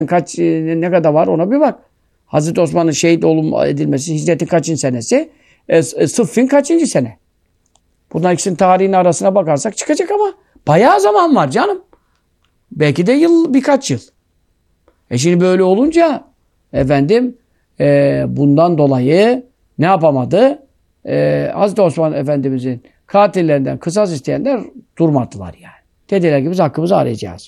kaç ne kadar var ona bir bak. Hazreti Osman'ın şehit edilmesi hicretin kaçıncı senesi? Sıffin kaçıncı sene? Bunların ikisinin tarihinin arasına bakarsak çıkacak ama bayağı zaman var canım. Belki de birkaç yıl. Şimdi böyle olunca efendim bundan dolayı ne yapamadı? Hazreti Osman Efendimizin katillerinden kısas isteyenler durmadılar yani. Dediler ki biz hakkımızı arayacağız.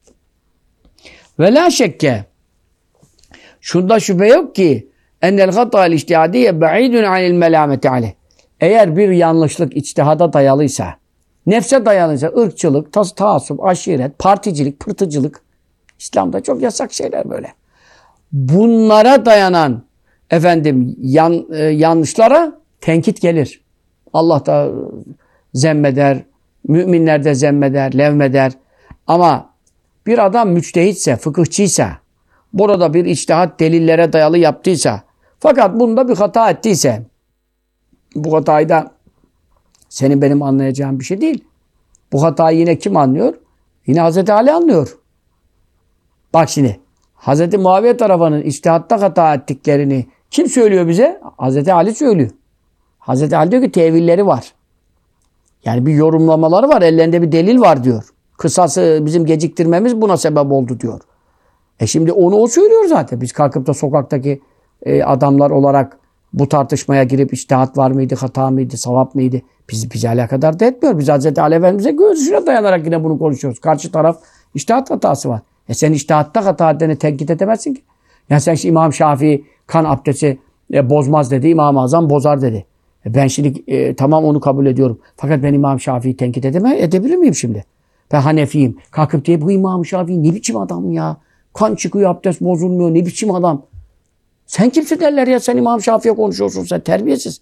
Ve la şekke şunda şüphe yok ki ennel hata'l içtihadiyye ba'idun anil melameti aleyh. Eğer bir yanlışlık içtihada dayalıysa, nefse dayanıysa, ırkçılık, taassup, aşiret, particilik, pırtıcılık, İslam'da çok yasak şeyler böyle. Bunlara dayanan efendim yanlışlara tenkit gelir. Allah da zemmeder, müminler de zemmeder, levmeder. Ama bir adam müçtehitse, fıkıhçıysa, burada bir içtihat delillere dayalı yaptıysa, fakat bunda bir hata ettiyse, bu hatayı da senin benim anlayacağım bir şey değil. Bu hatayı yine kim anlıyor? Yine Hazreti Ali anlıyor. Bak şimdi, Hazreti Muaviye tarafının içtihatta hata ettiklerini kim söylüyor bize? Hazreti Ali söylüyor. Hazreti Ali diyor ki tevilleri var. Yani bir yorumlamaları var, ellerinde bir delil var diyor. Kısası bizim geciktirmemiz buna sebep oldu diyor. Şimdi onu o söylüyor zaten. Biz kalkıp da sokaktaki adamlar olarak bu tartışmaya girip içtihat var mıydı, hata mıydı, savap mıydı? Bizi alakadar da etmiyor. Biz Hazreti Ali Efendimiz'e görüşüne dayanarak yine bunu konuşuyoruz. Karşı taraf içtihat hatası var. Sen içtihatta hata edeni tenkit edemezsin ki. Yani sen İmam Şafii kan abdesti bozmaz dedi, İmam-ı Azam bozar dedi. Ben şimdi tamam onu kabul ediyorum. Fakat ben İmam Şafii'yi tenkit edebilir miyim şimdi? Ben Hanefiyim. Kalkıp diye bu İmam Şafii ne biçim adam ya? Kan çıkıyor, abdest bozulmuyor. Ne biçim adam? Sen kimsin derler ya? Sen İmam Şafii'ye konuşuyorsun. Sen terbiyesiz.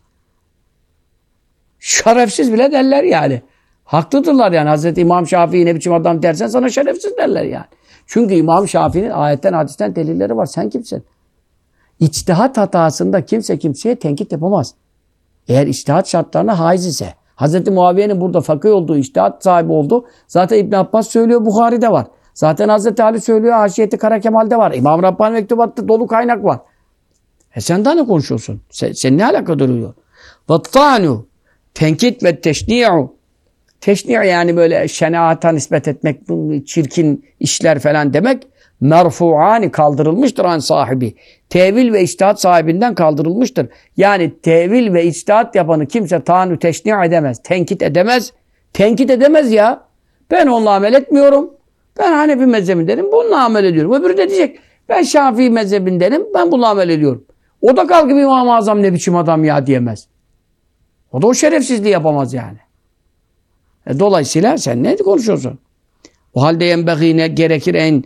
Şerefsiz bile derler yani. Haklıdırlar yani. Hazreti İmam Şafii ne biçim adam dersen sana şerefsiz derler yani. Çünkü İmam Şafii'nin ayetten, hadisten delilleri var. Sen kimsin? İçtihat hatasında kimse kimseye tenkit yapamaz. Eğer içtihat şartlarına haiz ise. Hazreti Muaviye'nin burada fakih olduğu, içtihat sahibi oldu. Zaten İbn Abbas söylüyor, Buhari'de var. Zaten Hazreti Ali söylüyor, Haşiyeti Kara Kemal'de var. İmam Rabbani Mektubat'ta dolu kaynak var. Sen daha ne konuşuyorsun? Sen ne alaka duruyor? Vattanu tenkit ve teşni'u. Teşni' yani böyle şenaata nispet etmek, çirkin işler falan demek. Merfu'ani kaldırılmıştır an sahibi. Tevil ve içtihat sahibinden kaldırılmıştır. Yani tevil ve içtihat yapanı kimse tanu teşni' edemez. Tenkit edemez. Tenkit edemez ya. Ben onunla amel etmiyorum. Ben Hanefi mezhebindenim. Bununla amel ediyorum. Öbürü de diyecek ben Şafii mezhebindenim. Ben bununla amel ediyorum. O da kalkıp İmam-ı Azam ne biçim adam ya diyemez. O da o şerefsizliği yapamaz yani. Dolayısıyla sen ne konuşuyorsun? O halde yenbegîne gerekir en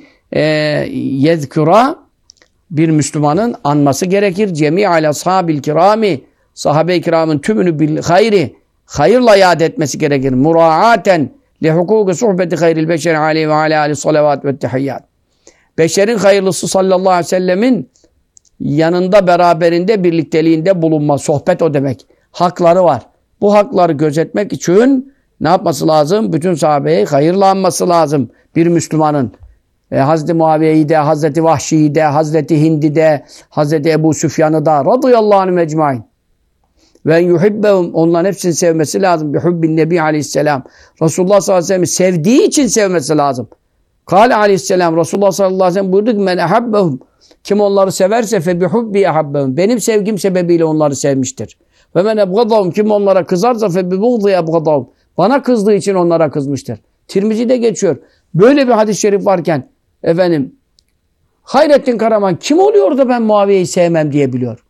yezkura bir Müslümanın anması gerekir. Cemi'al ashabil kirami sahabe-i kiramın tümünü bil hayri hayırla yad etmesi gerekir. Muraaten li hukuki suhbeti hayril beşeri aleyhi ve aleyhi salavat ve tehiyyat. Beşerin hayırlısı sallallahu aleyhi ve sellemin yanında beraberinde birlikteliğinde bulunma. Sohbet o demek. Hakları var. Bu hakları gözetmek için ne yapması lazım? Bütün sahabeyi hayırla anması lazım bir Müslümanın. Hazreti Muaviye'yi de, Hazreti Vahşi'yi de, Hazreti Hind'i de, Hazreti Ebu Süfyan'ı da radıyallahu anh mecmain. Ve yuhibbehum onların hepsini sevmesi lazım. Bihubbin Nebi Aleyhisselam. Resulullah sallallahu aleyhi ve sellem sevdiği için sevmesi lazım. Kâle Aleyhisselam Resulullah sallallahu aleyhi ve sellem buyurdu ki men ehabbehum kim onları severse fe bihubbi ehabbehum benim sevgim sebebiyle onları sevmiştir. Ve men ebgadahum kim onlara kızarsa fe bibuğdi ebgadahum bana kızdığı için onlara kızmıştır. Tirmizi'de geçiyor. Böyle bir hadis-i şerif varken efendim Hayrettin Karaman kim oluyor da ben Muaviye'yi sevmem diyebiliyor.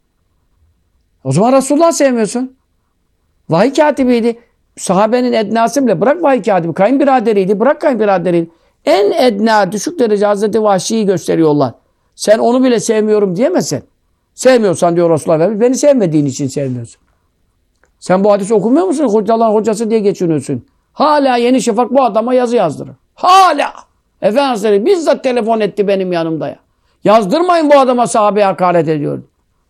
O zaman Resulullah sevmiyorsun. Vahiy katibiydi. Sahabenin ednası bile bırak vahiy katibi. Kayınbiraderiydi. Bırak kayınbiraderiydi. En edna düşük derece Hazreti Vahşi'yi gösteriyorlar. Sen onu bile sevmiyorum diyemezsin. Sevmiyorsan diyor Resulullah beni sevmediğin için sevmiyorsun. Sen bu hadisi okumuyor musun? Hocaların hocası diye geçiniyorsun. Hala Yeni Şafak bu adama yazı yazdırır. Hala. Efendimiz bizzat telefon etti benim yanımda ya. Yazdırmayın bu adama sahabeye hakaret ediyor.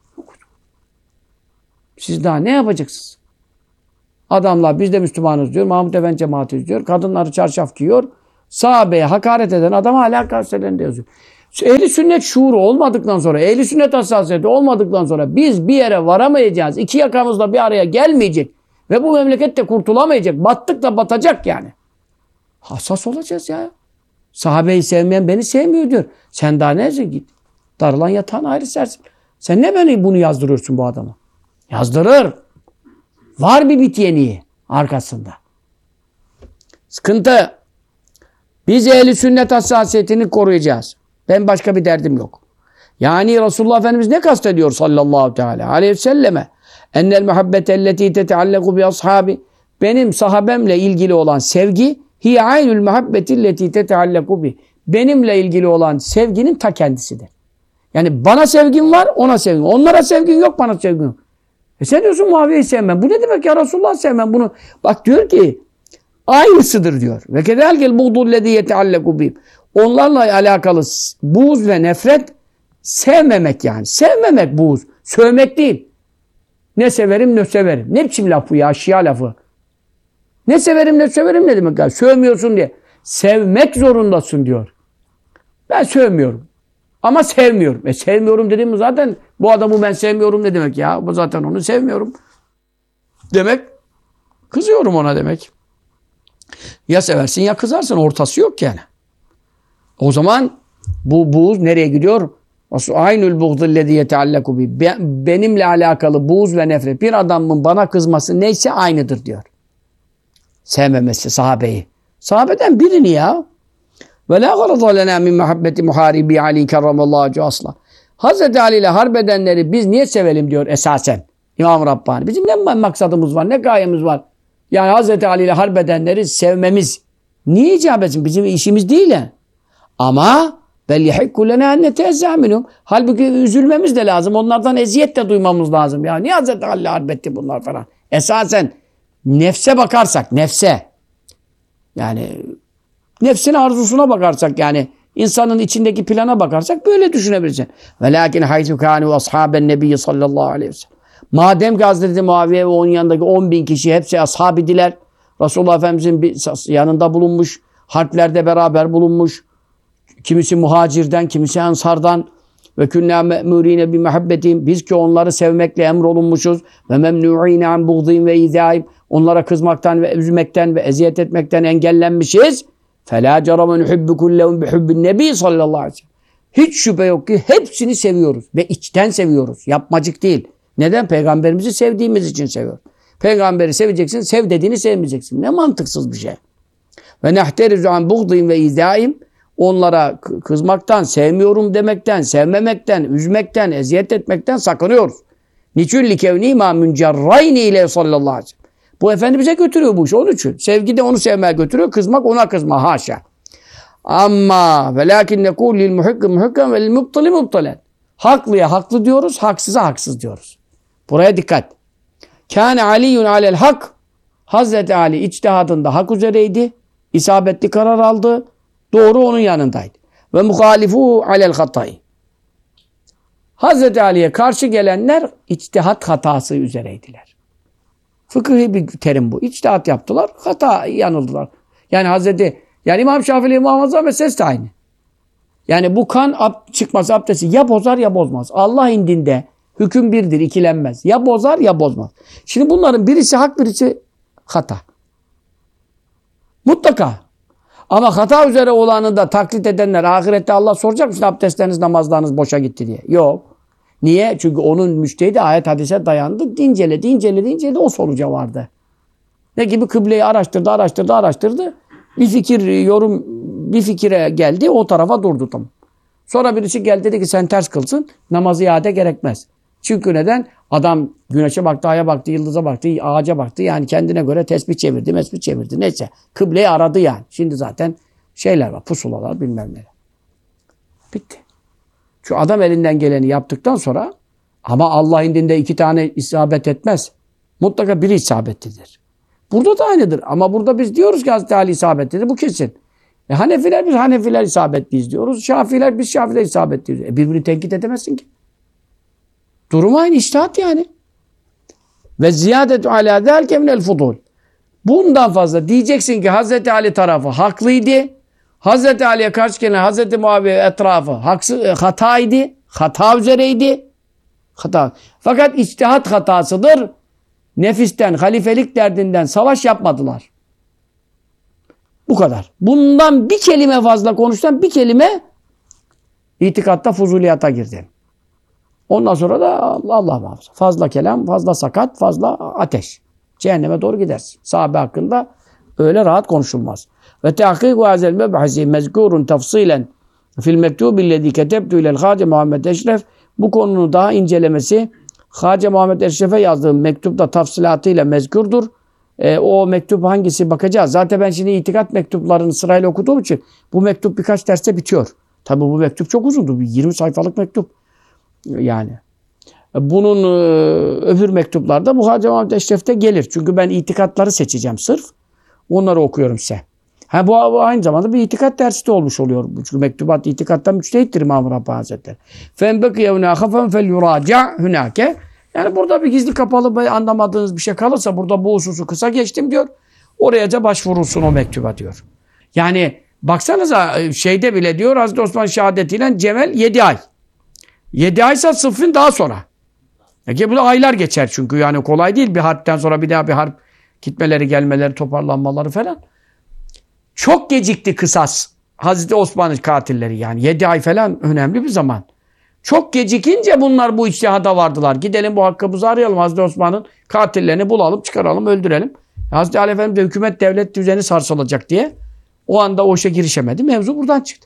Siz daha ne yapacaksınız? Adamlar biz de Müslümanız diyor. Mahmud Efendi cemaatiyiz diyor. Kadınları çarşaf giyiyor. Sahabeye hakaret eden adam hala gazetelerinde yazıyor. Ehli sünnet şuuru olmadıktan sonra, ehli sünnet hassasiyeti olmadıktan sonra biz bir yere varamayacağız. İki yakamızla bir araya gelmeyecek. Ve bu memleket de kurtulamayacak. Battık da batacak yani. Hassas olacağız ya. Sahabeyi sevmeyen beni sevmiyor diyor. Sen daha neyse git. Darılan yatağına ayrı sersin. Sen ne beni bunu yazdırıyorsun bu adama? Yazdırır. Var bir bit yeniği arkasında. Sıkıntı. Biz ehli sünnet hassasiyetini koruyacağız. Ben başka bir derdim yok. Yani Resulullah Efendimiz ne kastediyor sallallahu teala aleyhi ve selleme? Ennel muhabbetelleti tetealleku bi ashabi. Benim sahabemle ilgili olan sevgi hiye aynül muhabbetilleti tetealleku bi. Benimle ilgili olan sevginin ta kendisidir. Yani bana sevgin var, ona sevgin. Onlara sevgin yok, bana sevgin yok. Sen diyorsun Muaviye'yi sevmem. Bu ne demek ya, Resulullah sevmem bunu. Bak diyor ki aynısıdır diyor. Ve kedelkel buğdullezî yetealleku bihim. Onlarla alakalı buğz ve nefret sevmemek yani. Sevmemek buğz. Sövmek değil. Ne severim ne severim. Ne biçim laf bu ya? Şia lafı. Ne severim ne severim ne demek ya? Sövmüyorsun diye. Sevmek zorundasın diyor. Ben sövmüyorum. Ama sevmiyorum. Sevmiyorum dediğim zaten bu adamı ben sevmiyorum ne demek ya? Bu zaten onu sevmiyorum. Demek kızıyorum ona demek. Ya seversin ya kızarsın. Ortası yok yani. O zaman bu buğz nereye gidiyor? Aynül buğdillezî yetealleku bi. Benimle alakalı buğz ve nefret. Bir adamın bana kızması neyse aynıdır diyor. Sevmemesi sahabeyi. Sahabeden birini ya. Ve la garada lena min muhabbeti muharibi Ali kerramallahu vecehu asla. Hazreti Ali ile harbedenleri biz niye sevelim diyor esasen İmam Rabbani. Bizim ne maksadımız var, ne gayemiz var? Yani Hazreti Ali ile harbedenleri sevmemiz niye icap etsin? Bizim işimiz değil ya. Ama bel yehikku lena en netezzâ minhum. Halbuki üzülmemiz de lazım. Onlardan eziyet de duymamız lazım. Ya niye Hazreti Ali ile harbetti bunlar falan? Esasen nefse bakarsak, nefse. Yani nefsin arzusuna bakarsak yani insanın içindeki plana bakarsak böyle düşünebilirsin. Velakin haythu kânu ashaben nebiyyi sallallahu aleyhi ve sellem. Madem ki Hazreti Muaviye ve onun yanındaki 10.000 kişi hepsi ashab idiler. Resulullah Efendimiz'in yanında bulunmuş, harplerde beraber bulunmuş. Kimisi muhacirden, kimisi ensardan. Ve künnâ me'mûrîne bi muhabbetihim. Biz ki onları sevmekle emrolunmuşuz. Ve memnû'îne an buğdîn ve izâim. Onlara kızmaktan ve üzmekten ve eziyet etmekten engellenmişiz. فَلَا جَرَمَ نُحِبُّ كُلَّهُمْ بِحُبِّ النَّبِي sallallahu aleyhi ve sellem. Hiç şüphe yok ki hepsini seviyoruz. Ve içten seviyoruz. Yapmacık değil. Neden? Peygamberimizi sevdiğimiz için seviyoruz. Peygamberi seveceksin, sev dediğini sevmeyeceksin. Ne mantıksız bir şey. Ve nehterizu an buğdîn ve izâim. Onlara kızmaktan, sevmiyorum demekten, sevmemekten, üzmekten, eziyet etmekten sakınıyoruz. Niçin likevni ma müncerrayni ile sallallahu aleyhi ve sellem. Bu Efendimiz'e götürüyor bu iş. Onun için. Sevgi de onu sevmeye götürüyor. Kızmak ona kızma. Haşa. Ama velakin nekul lil muhikki muhikkem ve lil mubtali mubtalen. Haklıya haklı diyoruz. Haksıza haksız diyoruz. Buraya dikkat. Kâne aliyyun alel hak. Hazreti Ali içtihadında hak üzereydi. İsabetli karar aldı. Doğru onun yanındaydı. Ve muhalifu alel hatayı. Hazreti Ali'ye karşı gelenler içtihat hatası üzereydiler. Fıkıhi bir terim bu. İçtihat yaptılar, hata yanıldılar. Yani İmam Şafii ile İmam Azam meselesi de aynı. Yani bu kan çıkması abdesti ya bozar ya bozmaz. Allah indinde hüküm birdir, ikilenmez. Ya bozar ya bozmaz. Şimdi bunların birisi hak, birisi hata. Mutlaka. Ama hata üzere olanı da taklit edenler ahirette Allah soracak mısın abdestleriniz, namazlarınız boşa gitti diye. Yok. Niye? Çünkü onun müştehidi ayet hadise dayandı. İnceledi o sonuca vardı. Ne gibi? Kıbleyi araştırdı. Bir fikire geldi. O tarafa durdu tam. Sonra birisi geldi dedi ki sen ters kılsın. Namazı iade gerekmez. Çünkü neden? Adam güneşe baktı, aya baktı, yıldıza baktı, ağaca baktı. Yani kendine göre tesbih çevirdi. Neyse. Kıbleyi aradı yani. Şimdi zaten şeyler var. Pusulalar bilmem neler. Bitti. Şu adam elinden geleni yaptıktan sonra ama Allah indinde 2 tane isabet etmez. Mutlaka biri isabetlidir. Burada da aynıdır. Ama burada biz diyoruz ki Hazreti Ali isabetlidir. Bu kesin. Biz Hanefiler isabetliyiz diyoruz. Biz Şafiler isabetliyiz. Birbirini tenkit edemezsin ki. Durum aynı. İçtihat yani. Ve ziyadetu alâ zâlike minel fudûl. Bundan fazla diyeceksin ki Hazreti Ali tarafı haklıydı. Hazreti Ali'ye karşı gelen Hazreti Muaviye etrafı hataydı. Hata üzereydi. Hata. Fakat içtihat hatasıdır. Nefisten, halifelik derdinden savaş yapmadılar. Bu kadar. Bundan bir kelime fazla konuştan bir kelime itikatta fuzuliyata girdi. Ondan sonra da Allah muhafaza. Fazla kelam, fazla sakat, fazla ateş. Cehenneme doğru gidersin. Sahabe hakkında öyle rahat konuşulmaz. Ve tahkiku hazel mebhasi mezkurun tafsilen fil mektubillezî ketebtu ilel Hâce Muhammed Eşref. Bu konunun daha incelemesi Hâce Muhammed Eşref'e yazdığım mektupta tafsilatıyla mezkurdur. O mektup hangisi bakacağız. Zaten ben şimdi itikat mektuplarını sırayla okuduğum için bu mektup birkaç derste bitiyor. Tabi bu mektup çok uzundu. 20 sayfalık mektup. Yani. Bunun öbür mektuplarda bu Hâce Muhammed Eşref'te gelir. Çünkü ben itikatları seçeceğim sırf. Onları okuyorum size. Bu aynı zamanda bir itikat dersi de olmuş oluyor. Çünkü mektubat itikattan müçtehittir İmam-ı Rabbani Hazretleri. فَاَنْبَقِيَ هُنَا فَلْيُرَاجَعْ هُنَاكَ. Yani burada bir gizli kapalı anlamadığınız bir şey kalırsa burada bu hususu kısa geçtim diyor. Oraya da başvurulsun o mektuba diyor. Yani baksanıza şeyde bile diyor Hazreti Osman şehadetiyle Cemel 7 ay. 7 aysa Sıffin daha sonra. Bu da aylar geçer çünkü yani kolay değil bir harpten sonra bir daha bir harp gitmeleri gelmeleri toparlanmaları falan. Çok gecikti kısas. Hazreti Osman'ın katilleri yani 7 ay falan önemli bir zaman. Çok gecikince bunlar bu içtihada vardılar. Gidelim bu hakkımızı arayalım. Hazreti Osman'ın katillerini bulalım, çıkaralım, öldürelim. Hazreti Ali Efendimiz de hükümet devlet düzeni sarsılacak diye o anda o işe girişemedi. Mevzu buradan çıktı.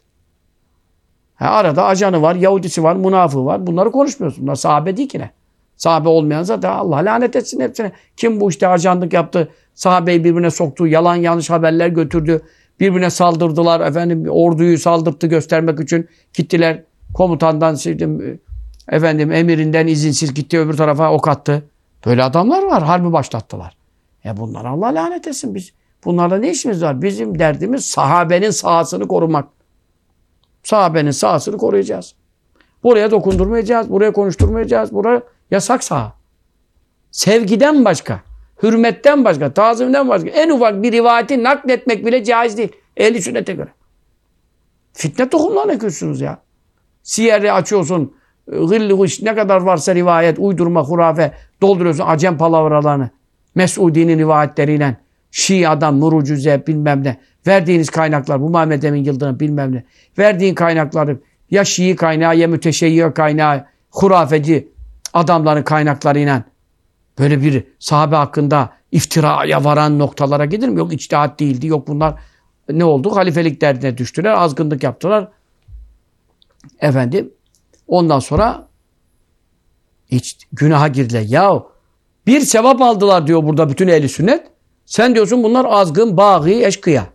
Arada ajanı var, Yahudisi var, münafığı var. Bunları konuşmuyorsun. Bunlar sahabe değil ki ne? Sahabe olmayan zaten Allah lanet etsin hepsine. Kim bu işte ajanlık yaptı, sahabeyi birbirine soktu, yalan yanlış haberler götürdü, birbirine saldırdılar, efendim orduyu saldırttı göstermek için gittiler. Komutandan, efendim emirinden izinsiz gitti öbür tarafa ok attı. Böyle adamlar var, harbi başlattılar. Bunlar Allah lanet etsin biz. Bunlarla ne işimiz var? Bizim derdimiz sahabenin sahasını korumak. Sahabenin sahasını koruyacağız. Buraya dokundurmayacağız, buraya konuşturmayacağız. Buraya yasak saha. Sevgiden başka, hürmetten başka, tazimden başka en ufak bir rivayeti nakletmek bile caiz değil. Ehl-i sünnete göre. Fitne tohumlarını ekiyorsunuz ya. Siyer'i açıyorsun, gıllı ne kadar varsa rivayet, uydurma, hurafe dolduruyorsun acem palavralarını. Mes'udi'nin rivayetleriyle, Şia'dan, Nurucuze bilmem ne. Verdiğiniz kaynaklar, bu Muhammed Emin Yıldırım bilmem ne. Verdiğin kaynakları ya Şii kaynağı ya müteşeyyih kaynağı, hurafeci adamların kaynaklarıyla böyle bir sahabe hakkında iftiraya varan noktalara gider mi? Yok içtihat değildi, yok bunlar ne oldu? Halifelik derdine düştüler, azgınlık yaptılar. Efendim, ondan sonra hiç günaha girdiler. Ya bir sevap aldılar diyor burada bütün ehli sünnet. Sen diyorsun bunlar azgın, bağî, eşkıya.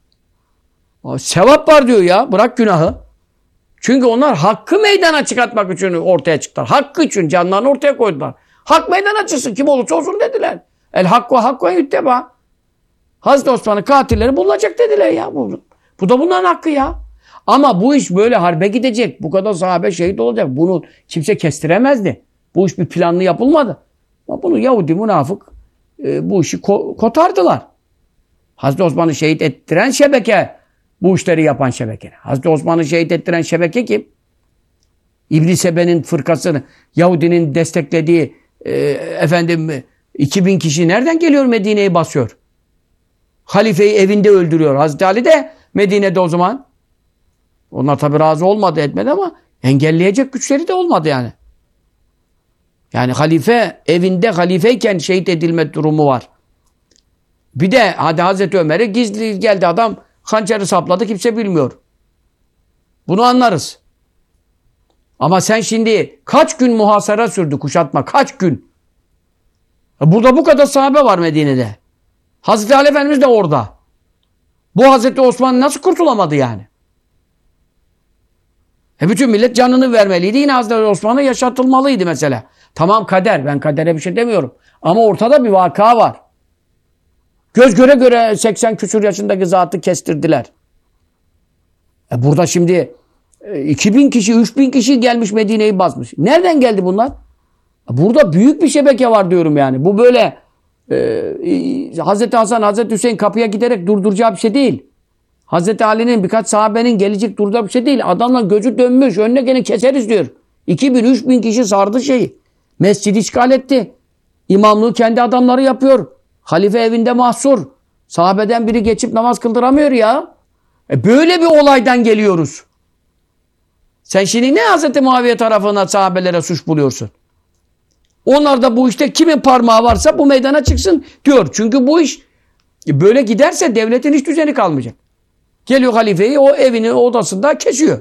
Sevap var diyor ya. Bırak günahı. Çünkü onlar hakkı meydana çıkartmak için ortaya çıktılar. Hakkı için canlarını ortaya koydular. Hak meydana çıksın. Kim olursa olsun dediler. El hakku hakku yütteba. Hazreti Osman'ın katilleri bulunacak dediler ya. Bu da bunların hakkı ya. Ama bu iş böyle harbe gidecek. Bu kadar sahabe şehit olacak. Bunu kimse kestiremezdi. Bu iş bir planlı yapılmadı. Ama bunu Yahudi münafık bu işi kotardılar. Hazreti Osman'ı şehit ettiren şebeke bu işleri yapan şebeke. Hazreti Osman'ı şehit ettiren şebeke kim? İbn Sebe'nin fırkasını Yahudinin desteklediği 2000 kişi nereden geliyor Medine'yi basıyor? Halifeyi evinde öldürüyor. Hazreti Ali de Medine'de o zaman. Onlar tabi razı olmadı etmedi ama engelleyecek güçleri de olmadı yani. Yani halife evinde halifeyken şehit edilme durumu var. Bir de hadi Hazreti Ömer'e gizli geldi adam hançeri sapladı kimse bilmiyor. Bunu anlarız. Ama sen şimdi kaç gün muhasara sürdü kuşatma kaç gün? Burada bu kadar sahabe var Medine'de. Hazreti Ali Efendimiz de orada. Bu Hazreti Osman nasıl kurtulamadı yani? Bütün millet canını vermeliydi. Yine Hazreti Osman'ı yaşatılmalıydı mesela. Tamam kader. Ben kadere bir şey demiyorum. Ama ortada bir vaka var. Göz göre göre 80 küsur yaşındaki zatı kestirdiler. Burada şimdi 2000 kişi, 3000 kişi gelmiş Medine'yi basmış. Nereden geldi bunlar? Burada büyük bir şebeke var diyorum yani. Bu böyle Hazreti Hasan, Hazreti Hüseyin kapıya giderek durduracağı bir şey değil. Hazreti Ali'nin birkaç sahabenin gelecek durda bir şey değil. Adamla gözü dönmüş. Önüne gene keseriz diyor. 2000-3000 kişi sardı şeyi. Mescidi işgal etti. İmamlığı kendi adamları yapıyor. Halife evinde mahsur. Sahabeden biri geçip namaz kıldıramıyor ya. Böyle bir olaydan geliyoruz. Sen şimdi ne Hazreti Muaviye tarafına sahabelere suç buluyorsun? Onlar da bu işte kimin parmağı varsa bu meydana çıksın diyor. Çünkü bu iş böyle giderse devletin hiç düzeni kalmayacak. Geliyor halifeyi o evinin odasında kesiyor.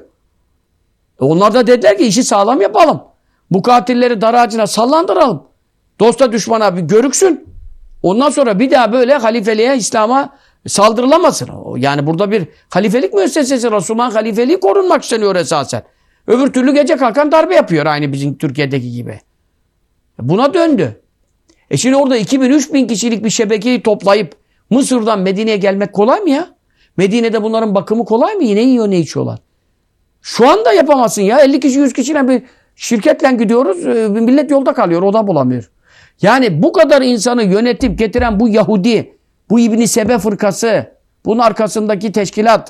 Onlar da dediler ki işi sağlam yapalım. Bu katilleri dar ağacına sallandıralım. Dosta düşmana bir görüksün. Ondan sonra bir daha böyle halifeliğe, İslam'a saldırılamasın. Yani burada bir halifelik müessesesi, Resulullah'ın halifeliği korunmak isteniyor esasen. Öbür türlü gece kalkan darbe yapıyor aynı bizim Türkiye'deki gibi. Buna döndü. Şimdi orada 2000-3000 kişilik bir şebekeyi toplayıp Mısır'dan Medine'ye gelmek kolay mı ya? Medine'de bunların bakımı kolay mı? Yine yiyor ne içiyorlar. Şu anda yapamazsın ya. 50 kişi 100 kişiyle bir şirketle gidiyoruz. Millet yolda kalıyor. O da bulamıyor. Yani bu kadar insanı yönetip getiren bu Yahudi, bu İbn-i Sebe fırkası, bunun arkasındaki teşkilat.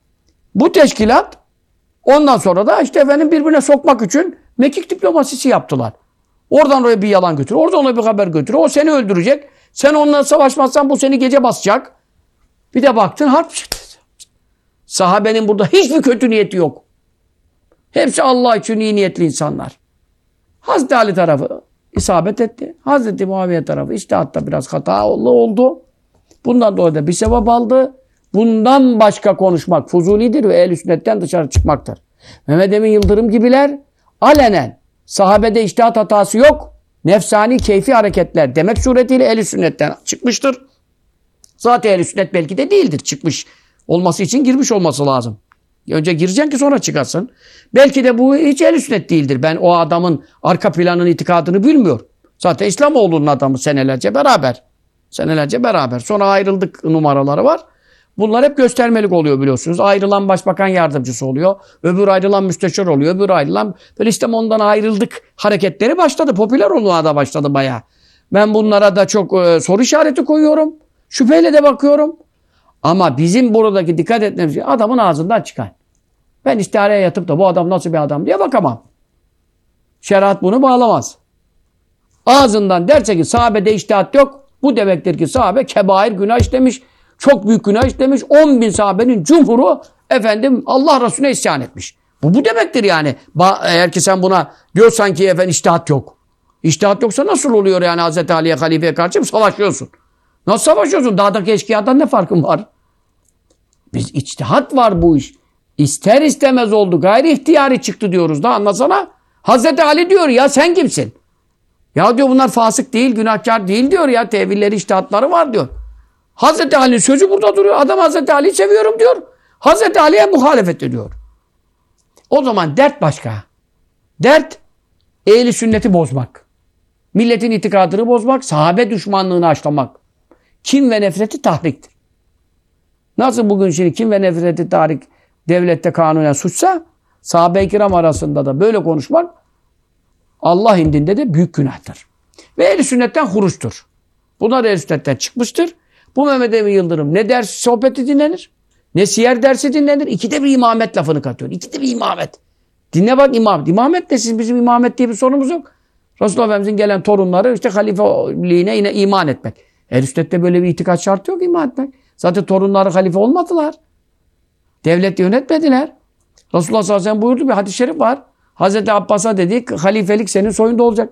Bu teşkilat ondan sonra da işte efendim birbirine sokmak için mekik diplomasisi yaptılar. Oradan oraya bir yalan götür. Oradan oraya bir haber götür. O seni öldürecek. Sen onunla savaşmazsan bu seni gece basacak. Bir de baktın harp çıktı. Sahabenin burada hiçbir kötü niyeti yok. Hepsi Allah için iyi niyetli insanlar. Hazreti Ali tarafı isabet etti. Hazreti Muaviye tarafı içtihatta biraz hatalı oldu. Bundan dolayı da bir sevap aldı. Bundan başka konuşmak fuzulidir ve ehl-i sünnetten dışarı çıkmaktır. Mehmet Emin Yıldırım gibiler alenen sahabede içtihat hatası yok. Nefsani, keyfi hareketler demek suretiyle ehl-i sünnetten çıkmıştır. Zaten ehl-i sünnet belki de değildir. Çıkmış olması için girmiş olması lazım. Önce gireceksin ki sonra çıkarsın. Belki de bu hiç ehl-i sünnet değildir. Ben o adamın arka planının itikadını bilmiyorum. Zaten İslamoğlu'nun adamı senelerce beraber. Senelerce beraber. Sonra ayrıldık numaraları var. Bunlar hep göstermelik oluyor biliyorsunuz. Ayrılan başbakan yardımcısı oluyor. Öbür ayrılan müsteşar oluyor. Öbür ayrılan böyle işte ondan ayrıldık hareketleri başladı. Popüler olmaya da başladı bayağı. Ben bunlara da çok soru işareti koyuyorum. Şüpheyle de bakıyorum. Ama bizim buradaki dikkat etmemiz adamın ağzından çıkan. Ben istihareye yatıp da bu adam nasıl bir adam diye bakamam. Şeriat bunu bağlamaz. Ağzından derse ki sahabede içtihat yok. Bu demektir ki sahabe kebair günah işlemiş. Çok büyük günah işlemiş. 10.000 sahabenin cumhuru efendim Allah Resulüne isyan etmiş. Bu demektir yani. Eğer ki sen buna diyorsan ki efendim içtihat yok. İçtihat yoksa nasıl oluyor yani Hazreti Ali'ye halifeye karşı savaşıyorsun? Nasıl savaşıyorsun? Dağdaki eşkıyadan ne farkın var? Biz içtihat var bu iş. İster istemez oldu. Gayri ihtiyari çıktı diyoruz da anlasana. Hazreti Ali diyor ya sen kimsin? Ya diyor bunlar fasık değil, günahkar değil diyor ya. Tevilleri, içtihatları var diyor. Hazreti Ali'nin sözü burada duruyor. Adam Hazreti Ali'yi seviyorum diyor. Hazreti Ali'ye muhalefet ediyor. O zaman dert başka. Dert ehli sünneti bozmak. Milletin itikadını bozmak, sahabe düşmanlığını aşılamak. Kin ve nefreti tahriktir. Nasıl bugün şimdi kin ve nefreti tahrik devlette kanunen suçsa sahabe-i kiram arasında da böyle konuşmak Allah indinde de büyük günahtır. Ve ehl-i sünnetten huruçtur. Bunlar ehl-i sünnetten çıkmıştır. Bu Mehmet Emin Yıldırım ne ders sohbeti dinlenir, ne siyer dersi dinlenir. İkide bir imamet lafını katıyor. İkide bir imamet. Dinle bak imamet. İmamet ne? Bizim imamet diye bir sorunumuz yok. Resulullah Efendimiz'in gelen torunları işte halifeliğine yine iman etmek. Ehl-i sünnette böyle bir itikat şartı yok iman etmek. Zaten torunları halife olmadılar. Devlet yönetmediler. Resulullah sallallahu aleyhi ve sellem buyurdu bir hadis-i şerif var. Hazreti Abbas'a dedi halifelik senin soyunda olacak.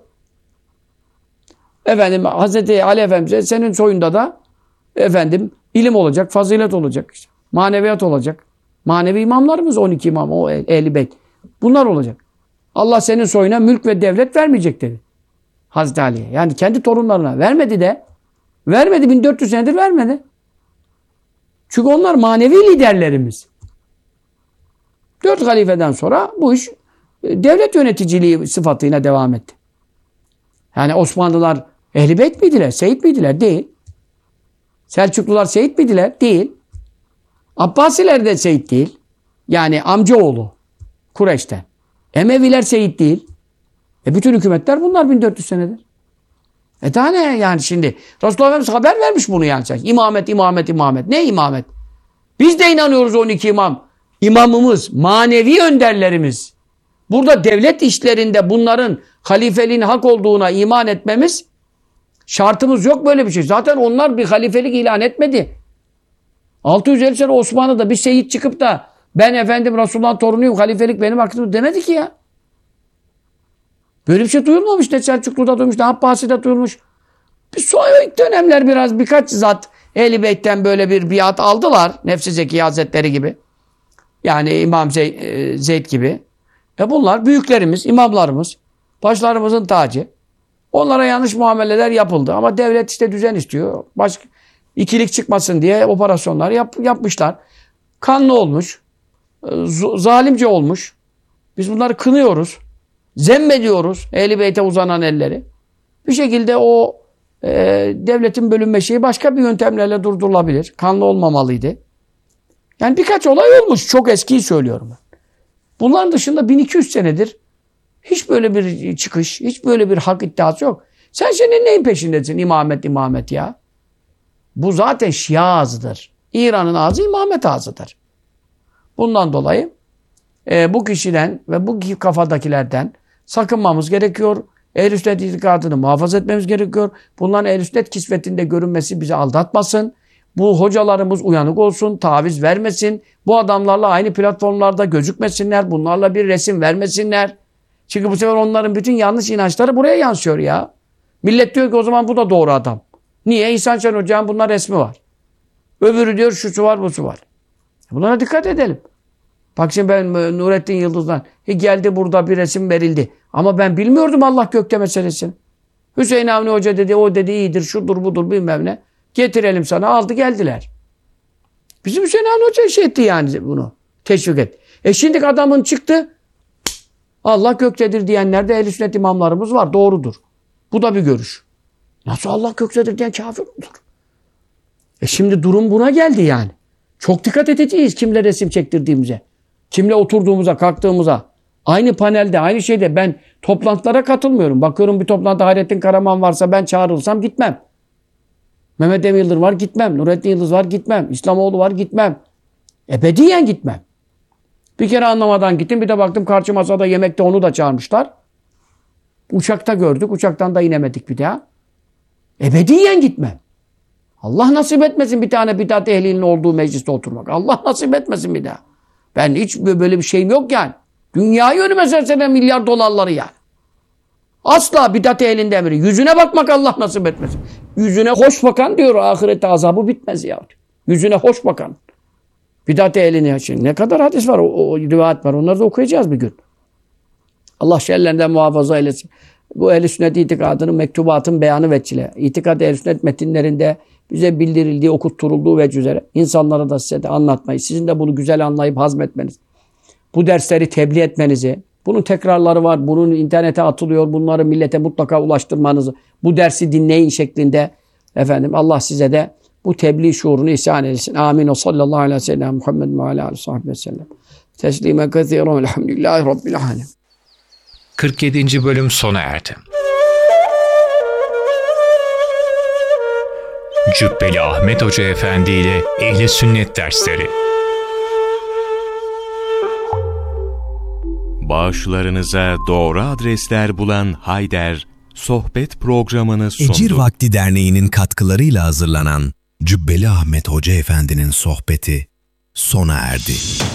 Efendim Hazreti Ali Efendimiz'e senin soyunda da efendim ilim olacak, fazilet olacak. İşte. Maneviyat olacak. Manevi imamlarımız 12 imam, o Ehl-i Beyt. Bunlar olacak. Allah senin soyuna mülk ve devlet vermeyecek dedi. Hazreti Ali'ye. Yani kendi torunlarına vermedi de. Vermedi 1400 senedir vermedi. Çünkü onlar manevi liderlerimiz. 4 halifeden sonra bu iş devlet yöneticiliği sıfatıyla devam etti. Yani Osmanlılar Ehl-i Beyt miydiler? Seyit miydiler? Değil. Selçuklular Seyit miydiler? Değil. Abbasiler de Seyit değil. Yani amcaoğlu Kureyş'ten. Emeviler Seyit değil. Bütün hükümetler bunlar 1400 senedir. Daha ne yani şimdi? Resulullah Efendimiz haber vermiş bunu yani. İmamet, imamet, imamet. Ne imamet? Biz de inanıyoruz 12 imam. İmamımız, manevi önderlerimiz. Burada devlet işlerinde bunların halifeliğin hak olduğuna iman etmemiz şartımız yok böyle bir şey. Zaten onlar bir halifelik ilan etmedi. 650 sene Osmanlı'da bir seyit çıkıp da ben efendim Resulullah'ın torunuyum, halifelik benim hakkım demedi ki ya. Böyle bir şey duyulmamış. Ne Selçuklu'da duymuş, ne Abbasi'de duyulmuş. Bir ilk dönemler birkaç zat Ehl-i Beyt'ten böyle bir biat aldılar. Nefs-i Zeki Hazretleri gibi. Yani İmam Zeyd gibi. Bunlar büyüklerimiz, imamlarımız, başlarımızın tacı. Onlara yanlış muameleler yapıldı. Ama devlet işte düzen istiyor. İkilik çıkmasın diye operasyonlar yapmışlar. Kanlı olmuş. Zalimce olmuş. Biz bunları kınıyoruz. Zemmediyoruz. Ehl-i Beyt'e uzanan elleri. Bir şekilde o devletin bölünme şeyi başka bir yöntemlerle durdurulabilir. Kanlı olmamalıydı. Yani birkaç olay olmuş. Çok eskiyi söylüyorum ben. Bunların dışında 1200 senedir hiç böyle bir çıkış, hiç böyle bir hak iddiası yok. Sen senin neyin peşindesin? İmamet ya. Bu zaten Şia ağzıdır. İran'ın ağzı imamet ağzıdır. Bundan dolayı bu kişiden ve bu kafadakilerden sakınmamız gerekiyor. Ehl-i sünnet itikadını muhafaza etmemiz gerekiyor. Bunların ehl-i sünnet kisvetinde görünmesi bizi aldatmasın. Bu hocalarımız uyanık olsun, taviz vermesin. Bu adamlarla aynı platformlarda gözükmesinler. Bunlarla bir resim vermesinler. Çünkü bu sefer onların bütün yanlış inançları buraya yansıyor ya. Millet diyor ki o zaman bu da doğru adam. Niye? İhsan Şen Hoca'nın bunlar resmi var. Öbürü diyor şusu var, busu var. Bunlara dikkat edelim. Bak şimdi ben Nurettin Yıldız'dan geldi burada bir resim verildi. Ama ben bilmiyordum Allah gökte meselesini. Hüseyin Avni Hoca dedi, o dedi iyidir, şudur budur bilmem ne. Getirelim sana, aldı geldiler. Bizim Hüseyin Avni Hoca şey etti yani bunu. Teşvik etti. Şimdi adamın çıktı. Allah göktedir diyenler de ehl-i sünnet imamlarımız var. Doğrudur. Bu da bir görüş. Nasıl Allah göktedir diyen kafir olur? Şimdi durum buna geldi yani. Çok dikkat edeceğiz kimle resim çektirdiğimize. Kimle oturduğumuza, kalktığımıza. Aynı panelde, aynı şeyde ben toplantılara katılmıyorum. Bakıyorum bir toplantıda Hayrettin Karaman varsa ben çağrılsam gitmem. Mehmet Emin Yıldız var gitmem. Nurettin Yıldız var gitmem. İslamoğlu var gitmem. Ebediyen gitmem. Bir kere anlamadan gittim. Bir de baktım karşı masada yemekte onu da çağırmışlar. Uçakta gördük. Uçaktan da inemedik bir daha. Ebediyen gitmem. Allah nasip etmesin bir tane bidat ehlinin olduğu mecliste oturmak. Allah nasip etmesin bir daha. Ben hiç böyle bir şeyim yok yani. Dünyayı önüme sersene milyar dolarları yani. Asla bidat ehlinde emri. Yüzüne bakmak Allah nasip etmesin. Yüzüne hoş bakan diyor ahirette azabı bitmez ya. Yüzüne hoş bakan. Bidat ehlini için. Ne kadar hadis var, o rivayet var. Onları da okuyacağız bir gün. Allah şerlerinden muhafaza eylesin. Bu ehl-i sünnet itikadının mektubatın beyanı veçile. İtikad ehl-i sünnet metinlerinde bize bildirildiği, okutturulduğu vecih üzere insanlara da size de anlatmayı, sizin de bunu güzel anlayıp hazmetmeniz, bu dersleri tebliğ etmenizi, bunun tekrarları var, bunun internete atılıyor, bunları millete mutlaka ulaştırmanızı, bu dersi dinleyin şeklinde efendim Allah size de bu tebliğ şuurunu ihsan etsin. Amin. O sallallahu aleyhi ve sellem Muhammed ve aleyhi ve sellem. Teslimen kethiren elhamdülillahi rabbil alemin. 47. bölüm sona erdi. Cübbeli Ahmet Hoca Efendi ile Ehl-i Sünnet dersleri. Bağışlarınıza doğru adresler bulan Hayder, sohbet programını sundu. Ecir Vakti Derneği'nin katkılarıyla hazırlanan Cübbeli Ahmet Hoca Efendi'nin sohbeti sona erdi.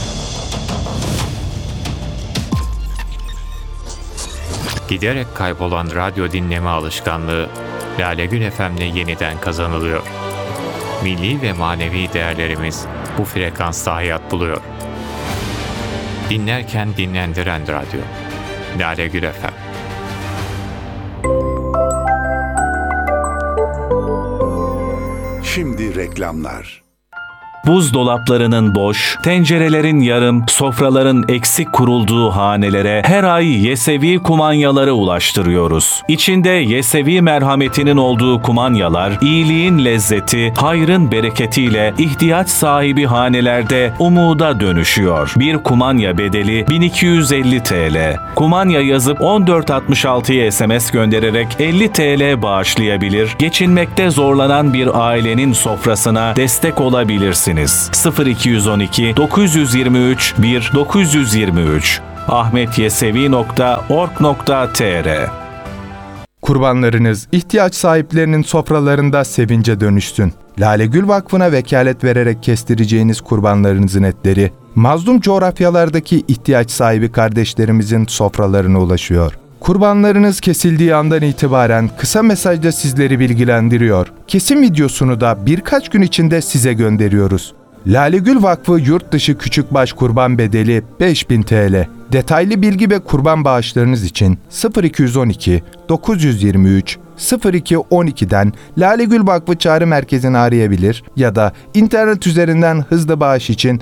Giderek kaybolan radyo dinleme alışkanlığı Lale Gül FM'le yeniden kazanılıyor. Milli ve manevi değerlerimiz bu frekansta hayat buluyor. Dinlerken dinlendiren radyo. Lale Gül FM. Şimdi reklamlar. Buzdolaplarının boş, tencerelerin yarım, sofraların eksik kurulduğu hanelere her ay Yesevi kumanyaları ulaştırıyoruz. İçinde Yesevi merhametinin olduğu kumanyalar, iyiliğin lezzeti, hayrın bereketiyle ihtiyaç sahibi hanelerde umuda dönüşüyor. Bir kumanya bedeli 1250 TL. Kumanya yazıp 1466'ya SMS göndererek 50 TL bağışlayabilir, geçinmekte zorlanan bir ailenin sofrasına destek olabilirsiniz. ulaşabilirsiniz. 0212 923 1923 ahmetyesevi.org.tr. Kurbanlarınız ihtiyaç sahiplerinin sofralarında sevince dönüşsün. Lale Gül Vakfı'na vekalet vererek kestireceğiniz kurbanlarınızın etleri, mazlum coğrafyalardaki ihtiyaç sahibi kardeşlerimizin sofralarına ulaşıyor. Kurbanlarınız kesildiği andan itibaren kısa mesajda sizleri bilgilendiriyor. Kesim videosunu da birkaç gün içinde size gönderiyoruz. Lale Gül Vakfı yurt dışı küçükbaş kurban bedeli 5.000 TL. Detaylı bilgi ve kurban bağışlarınız için 0212 923 0212'den Lale Gül Vakfı Çağrı Merkezi'ni arayabilir ya da internet üzerinden hızlı bağış için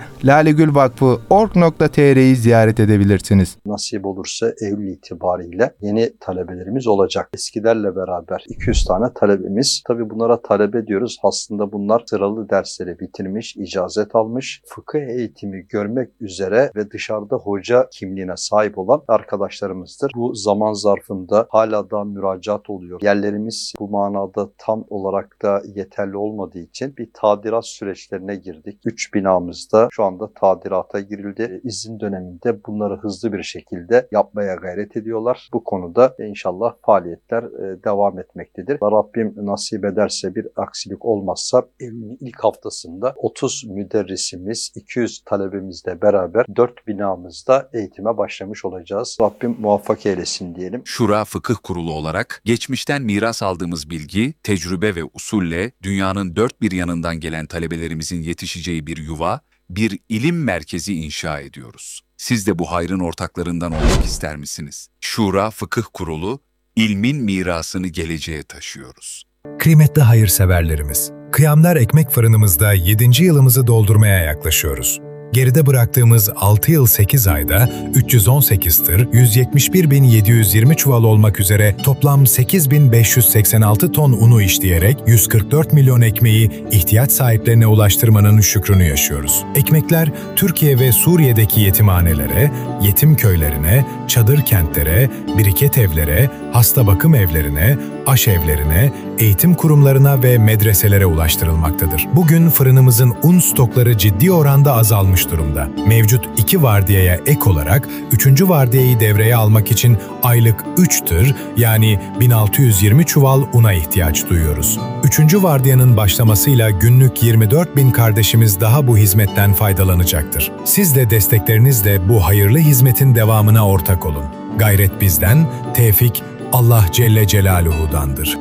lalegülvakfı.org.tr'yi ziyaret edebilirsiniz. Nasip olursa Eylül itibariyle yeni talebelerimiz olacak. Eskilerle beraber 200 tane talebemiz. Tabii bunlara talebe diyoruz. Aslında bunlar sıralı dersleri bitirmiş, icazet almış, fıkıh eğitimi görmek üzere ve dışarıda hoca kimliğine sahip olan arkadaşlarımızdır. Bu zaman zarfında hala da müracaat oluyor. Yerlerimiz bu manada tam olarak da yeterli olmadığı için bir tadilat süreçlerine girdik. 3 binamızda şu anda tadilata girildi. İzin döneminde bunları hızlı bir şekilde yapmaya gayret ediyorlar. Bu konuda inşallah faaliyetler devam etmektedir. Rabbim nasip ederse bir aksilik olmazsa Eylül'ün ilk haftasında 30 müderrisimiz, 200 talebemizle beraber 4 binamızda eğitime başlamış olacağız. Rabbim muvaffak eylesin diyelim. Şura Fıkıh Kurulu olarak geçmişten miras aldığımız bilgi, tecrübe ve usulle dünyanın dört bir yanından gelen talebelerimizin yetişeceği bir yuva, bir ilim merkezi inşa ediyoruz. Siz de bu hayrın ortaklarından olmak ister misiniz? Şura Fıkıh Kurulu, ilmin mirasını geleceğe taşıyoruz. Kıymetli hayırseverlerimiz, Kıyamlar Ekmek Fırınımızda 7. yılımızı doldurmaya yaklaşıyoruz. Geride bıraktığımız 6 yıl 8 ayda 318 tır, 171.720 çuval olmak üzere toplam 8.586 ton unu işleyerek 144 milyon ekmeği ihtiyaç sahiplerine ulaştırmanın şükrünü yaşıyoruz. Ekmekler Türkiye ve Suriye'deki yetimhanelere, yetim köylerine, çadır kentlere, biriket evlere, hasta bakım evlerine, aşevlerine, eğitim kurumlarına ve medreselere ulaştırılmaktadır. Bugün fırınımızın un stokları ciddi oranda azalmış durumda. Mevcut 2 vardiyaya ek olarak 3. vardiyayı devreye almak için aylık 3 tır yani 1620 çuval una ihtiyaç duyuyoruz. 3. vardiyanın başlamasıyla günlük 24.000 kardeşimiz daha bu hizmetten faydalanacaktır. Siz de desteklerinizle bu hayırlı hizmetin devamına ortak olun. Gayret bizden, tevfik Allah Celle Celaluhu'dandır.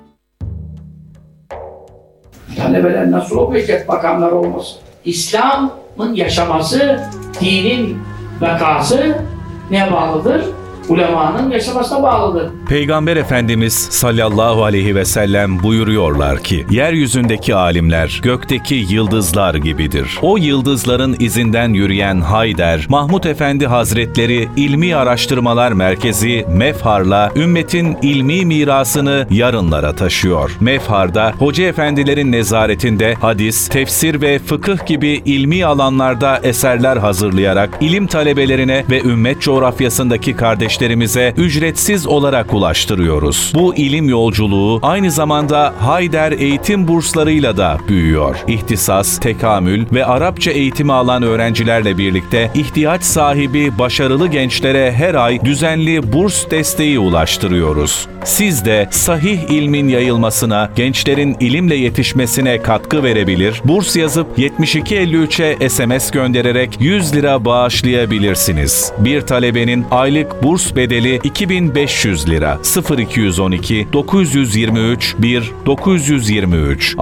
Talebeler nasıl okuyacak bakanlar olmasın? İslam'ın yaşaması, dinin bekası neye bağlıdır? Ulemanın yaşamasına bağlıdır. Peygamber Efendimiz sallallahu aleyhi ve sellem buyuruyorlar ki, yeryüzündeki alimler gökteki yıldızlar gibidir. O yıldızların izinden yürüyen Hayder, Mahmud Efendi Hazretleri İlmi Araştırmalar Merkezi Mefhar'la ümmetin ilmi mirasını yarınlara taşıyor. Mefhar'da hoca efendilerin nezaretinde hadis, tefsir ve fıkıh gibi ilmi alanlarda eserler hazırlayarak ilim talebelerine ve ümmet coğrafyasındaki kardeşlerimize ücretsiz olarak ulaştırıyoruz. Bu ilim yolculuğu aynı zamanda Hayder eğitim burslarıyla da büyüyor. İhtisas, tekamül ve Arapça eğitimi alan öğrencilerle birlikte ihtiyaç sahibi başarılı gençlere her ay düzenli burs desteği ulaştırıyoruz. Siz de sahih ilmin yayılmasına, gençlerin ilimle yetişmesine katkı verebilir, burs yazıp 7253'e SMS göndererek 100 lira bağışlayabilirsiniz. Bir talebenin aylık burs bedeli 2500 lira. 0212 923 1923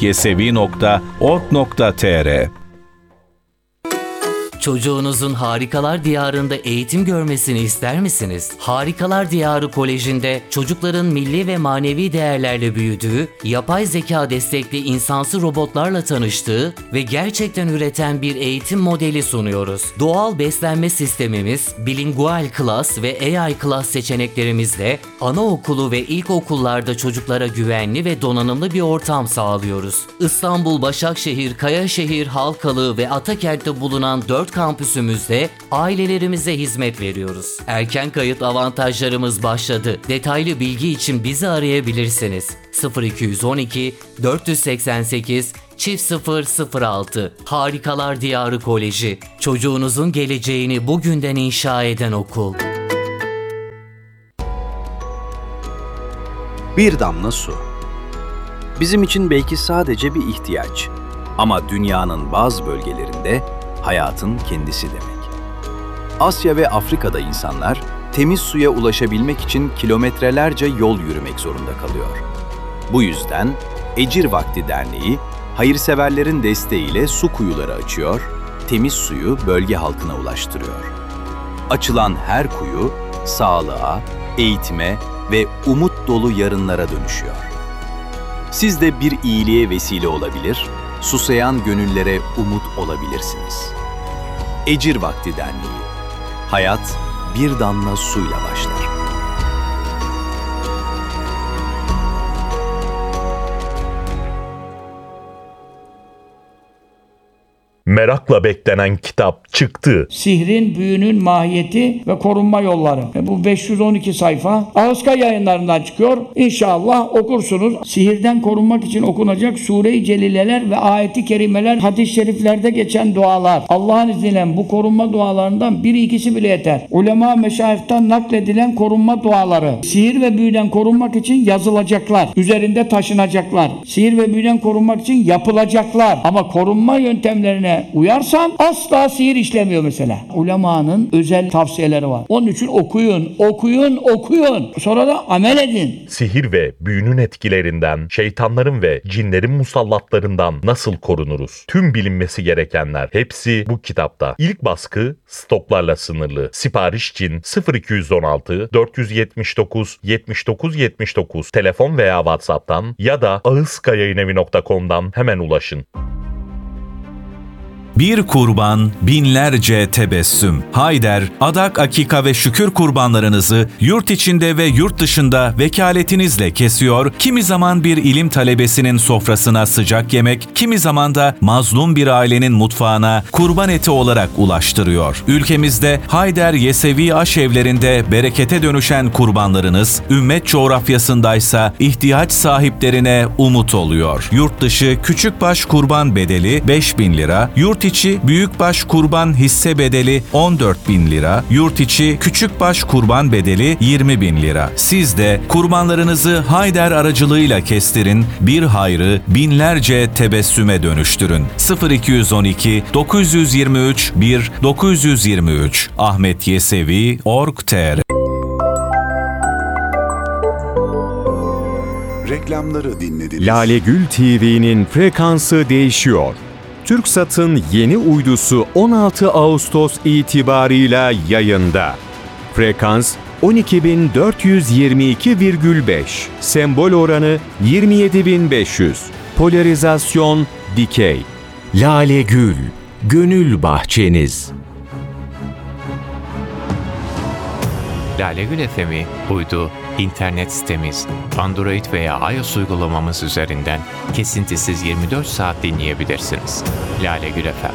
ahmetyesevi.org.tr. Çocuğunuzun Harikalar Diyarı'nda eğitim görmesini ister misiniz? Harikalar Diyarı Koleji'nde çocukların milli ve manevi değerlerle büyüdüğü, yapay zeka destekli insansı robotlarla tanıştığı ve gerçekten üreten bir eğitim modeli sunuyoruz. Doğal beslenme sistemimiz, bilingual class ve AI class seçeneklerimizle anaokulu ve ilkokullarda çocuklara güvenli ve donanımlı bir ortam sağlıyoruz. İstanbul, Başakşehir, Kayaşehir, Halkalı ve Atakent'te bulunan 4 kampüsümüzde ailelerimize hizmet veriyoruz. Erken kayıt avantajlarımız başladı. Detaylı bilgi için bizi arayabilirsiniz. 0212 488 0006. Harikalar Diyarı Koleji. Çocuğunuzun geleceğini bugünden inşa eden okul. Bir damla su. Bizim için belki sadece bir ihtiyaç. Ama dünyanın bazı bölgelerinde hayatın kendisi demek. Asya ve Afrika'da insanlar temiz suya ulaşabilmek için kilometrelerce yol yürümek zorunda kalıyor. Bu yüzden Ecir Vakti Derneği, hayırseverlerin desteğiyle su kuyuları açıyor, temiz suyu bölge halkına ulaştırıyor. Açılan her kuyu, sağlığa, eğitime ve umut dolu yarınlara dönüşüyor. Siz de bir iyiliğe vesile olabilir, susayan gönüllere umut olabilirsiniz. Ecir Vakti Derneği. Hayat bir damla suyla başlar. Merakla beklenen kitap çıktı. Sihrin, büyünün mahiyeti ve korunma yolları. Bu 512 sayfa Ağızka Yayınlarından çıkıyor. İnşallah okursunuz. Sihirden korunmak için okunacak Sure-i Celileler ve ayet-i kerimeler, hadis-i şeriflerde geçen dualar. Allah'ın izniyle bu korunma dualarından biri ikisi bile yeter. Ulema meşayihten nakledilen korunma duaları. Sihir ve büyüden korunmak için yazılacaklar. Üzerinde taşınacaklar. Sihir ve büyüden korunmak için yapılacaklar. Ama korunma yöntemlerine uyarsan asla sihir işlemiyor mesela. Ulemanın özel tavsiyeleri var. Onun için okuyun. Sonra da amel edin. Sihir ve büyünün etkilerinden, şeytanların ve cinlerin musallatlarından nasıl korunuruz? Tüm bilinmesi gerekenler hepsi bu kitapta. İlk baskı stoklarla sınırlı. Sipariş için 0216 479 79 79 telefon veya WhatsApp'tan ya da ağızkayayinevi.com'dan hemen ulaşın. Bir kurban, binlerce tebessüm. Hayder, adak, akika ve şükür kurbanlarınızı yurt içinde ve yurt dışında vekaletinizle kesiyor, kimi zaman bir ilim talebesinin sofrasına sıcak yemek, kimi zaman da mazlum bir ailenin mutfağına kurban eti olarak ulaştırıyor. Ülkemizde Hayder Yesevi aşevlerinde berekete dönüşen kurbanlarınız, ümmet coğrafyasındaysa ihtiyaç sahiplerine umut oluyor. Yurt dışı küçükbaş kurban bedeli 5.000 lira, yurt içi büyükbaş kurban hisse bedeli 14.000 lira, yurt içi küçükbaş kurban bedeli 20.000 lira. Siz de kurbanlarınızı Hayder aracılığıyla kestirin, bir hayrı binlerce tebessüme dönüştürün. 0212 923 1 923 ahmetyesevi.org.tr Reklamları dinlediniz. Lale Gül TV'nin frekansı değişiyor. TürkSat'ın yeni uydusu 16 Ağustos itibarıyla yayında. Frekans 12.422,5. Sembol oranı 27.500. Polarizasyon dikey. Lale Gül, gönül bahçeniz. Lale Gül FM'i uydu, internet sitemiz, Android veya iOS uygulamamız üzerinden kesintisiz 24 saat dinleyebilirsiniz. Lale Gül FM.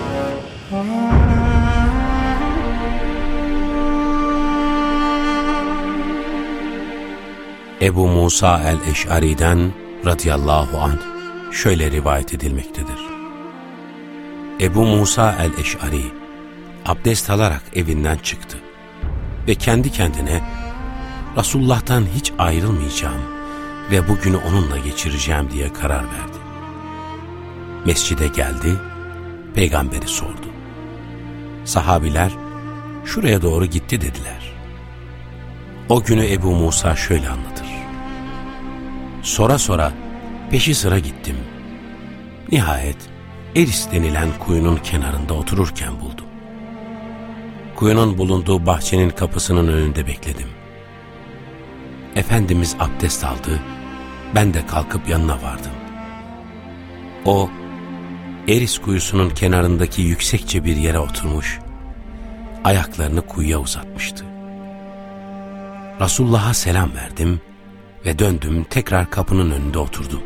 Ebu Musa el-Eş'ari'den radıyallahu anh şöyle rivayet edilmektedir. Ebu Musa el-Eş'ari abdest alarak evinden çıktı ve kendi kendine Resulullah'tan hiç ayrılmayacağım ve bugünü onunla geçireceğim diye karar verdi. Mescide geldi, peygamberi sordu. Sahabiler şuraya doğru gitti dediler. O günü Ebu Musa şöyle anlatır. Sora sora peşi sıra gittim. Nihayet Eris denilen kuyunun kenarında otururken buldum. Kuyunun bulunduğu bahçenin kapısının önünde bekledim. Efendimiz abdest aldı, ben de kalkıp yanına vardım. O, Eris kuyusunun kenarındaki yüksekçe bir yere oturmuş, ayaklarını kuyuya uzatmıştı. Resulullah'a selam verdim ve döndüm tekrar kapının önünde oturdum.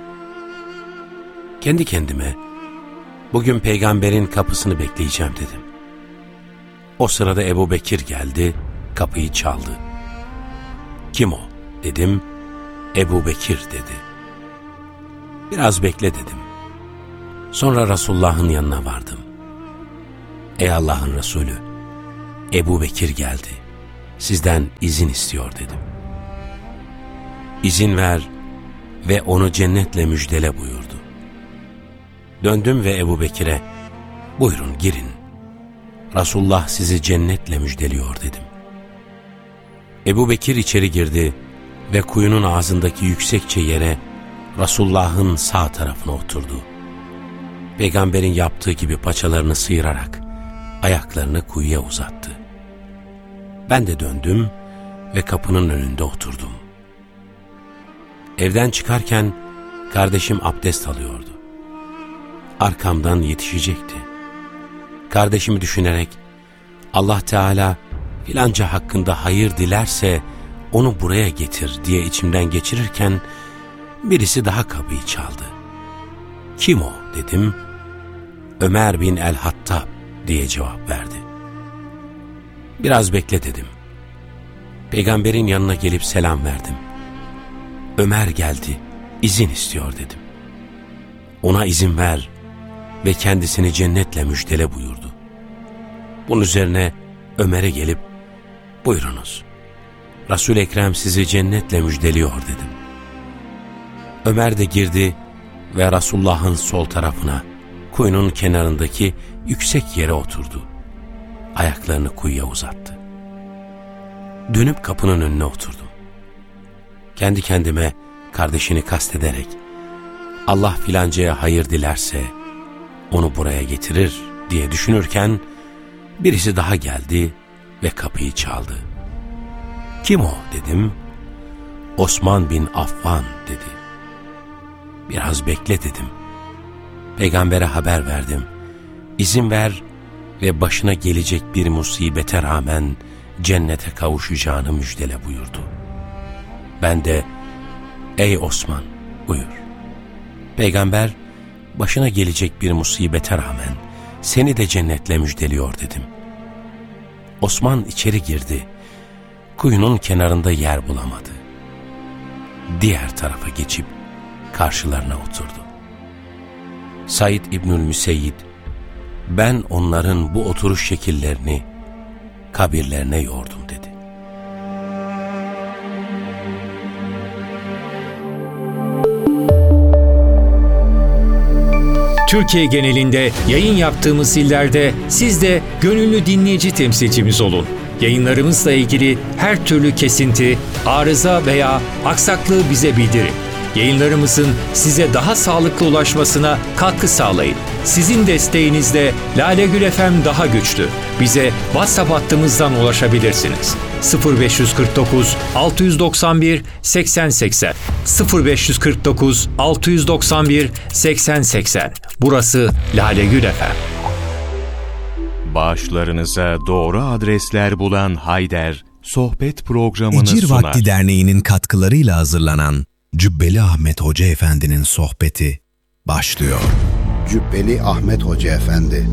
Kendi kendime, bugün peygamberin kapısını bekleyeceğim dedim. O sırada Ebu Bekir geldi, kapıyı çaldı. Kim o? Dedim. Ebu Bekir dedi. Biraz bekle dedim. Sonra Resulullah'ın yanına vardım. Ey Allah'ın Resulü, Ebu Bekir geldi. Sizden izin istiyor dedim. İzin ver ve onu cennetle müjdele buyurdu. Döndüm ve Ebu Bekir'e, buyurun girin. Resulullah sizi cennetle müjdeliyor dedim. Ebu Bekir içeri girdi ve kuyunun ağzındaki yüksekçe yere Resulullah'ın sağ tarafına oturdu. Peygamberin yaptığı gibi paçalarını sıyırarak ayaklarını kuyuya uzattı. Ben de döndüm ve kapının önünde oturdum. Evden çıkarken kardeşim abdest alıyordu. Arkamdan yetişecekti. Kardeşimi düşünerek Allah Teala filanca hakkında hayır dilerse onu buraya getir diye içimden geçirirken birisi daha kapıyı çaldı. Kim o dedim. Ömer bin el-Hattab diye cevap verdi. Biraz bekle dedim. Peygamberin yanına gelip selam verdim. Ömer geldi, izin istiyor dedim. Ona izin ver ve kendisini cennetle müjdele buyurdu. Bunun üzerine Ömer'e gelip, buyurunuz, Resul-i Ekrem sizi cennetle müjdeliyor dedim. Ömer de girdi ve Resulullah'ın sol tarafına, kuyunun kenarındaki yüksek yere oturdu. Ayaklarını kuyuya uzattı. Dönüp kapının önüne oturdum. Kendi kendime kardeşini kastederek, Allah filancaya hayır dilerse onu buraya getirir diye düşünürken birisi daha geldi ve kapıyı çaldı. Kim o dedim. Osman bin Affan dedi. Biraz bekle dedim. Peygambere haber verdim. İzin ver ve başına gelecek bir musibete rağmen cennete kavuşacağını müjdele buyurdu. Ben de ey Osman buyur. Peygamber başına gelecek bir musibete rağmen seni de cennetle müjdeliyor dedim. Osman içeri girdi. Kuyunun kenarında yer bulamadı. Diğer tarafa geçip karşılarına oturdu. Said İbnül Müseyyid, ben onların bu oturuş şekillerini kabirlerine yordum dedi. Türkiye genelinde yayın yaptığımız illerde siz de gönüllü dinleyici temsilcimiz olun. Yayınlarımızla ilgili her türlü kesinti, arıza veya aksaklığı bize bildirin. Yayınlarımızın size daha sağlıklı ulaşmasına katkı sağlayın. Sizin desteğinizle Lale Gül FM daha güçlü. Bize WhatsApp hattımızdan ulaşabilirsiniz. 0549 691 8080 0549 691 8080. Burası Lale Gül FM. Bağışlarınıza doğru adresler bulan Hayder, sohbet programını Ecir sunar. Vakti Derneği'nin katkılarıyla hazırlanan Cübbeli Ahmet Hoca Efendi'nin sohbeti başlıyor. Cübbeli Ahmet Hoca Efendi.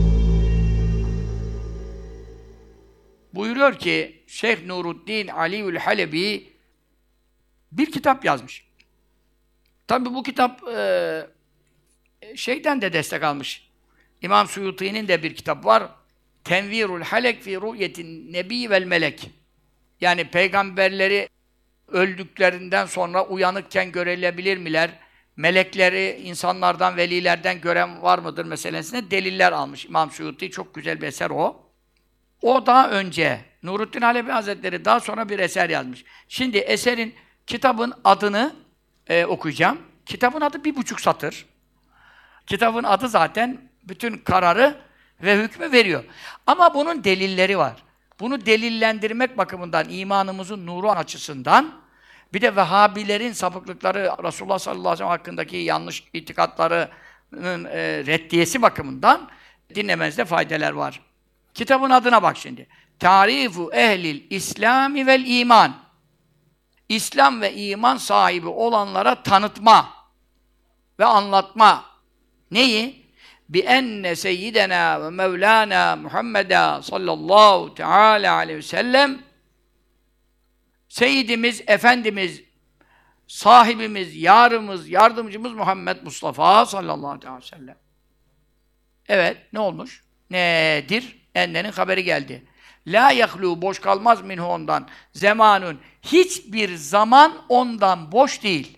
Buyuruyor ki Şeyh Nuruddin Aliül Halebi bir kitap yazmış. Tabi bu kitap şeyden de destek almış. İmam Suyuti'nin de bir kitap var. Tenvirul Halek fi Ru'yetin Nebi vel Melek. Yani peygamberleri öldüklerinden sonra uyanıkken görülebilir miler? Melekleri insanlardan, velilerden gören var mıdır meselesine deliller almış. İmam Suyuti çok güzel bir eser o. O daha önce, Nuruddin Alevi Hazretleri daha sonra bir eser yazmış. Şimdi eserin, kitabın adını okuyacağım. Kitabın adı 1,5 satır. Kitabın adı zaten bütün kararı ve hükmü veriyor. Ama bunun delilleri var. Bunu delillendirmek bakımından, imanımızın nuru açısından, bir de Vehhabilerin sapıklıkları, Resulullah sallallahu aleyhi ve sellem hakkındaki yanlış itikatlarının reddiyesi bakımından dinlemenizde faydeler var. Kitabın adına bak şimdi. Tarifu ehlil İslami vel iman. İslam ve iman sahibi olanlara tanıtma ve anlatma. Neyi? Bi enne seyyidena ve mevlana Muhammeda sallallahu teala aleyhi ve sellem Seyyidimiz, Efendimiz sahibimiz, yarımız, yardımcımız Muhammed Mustafa sallallahu aleyhi ve sellem. Evet, ne olmuş? Nedir? Ennenin haberi geldi. La yahlu, boş kalmaz minhu ondan. Zamanun, hiçbir zaman ondan boş değil.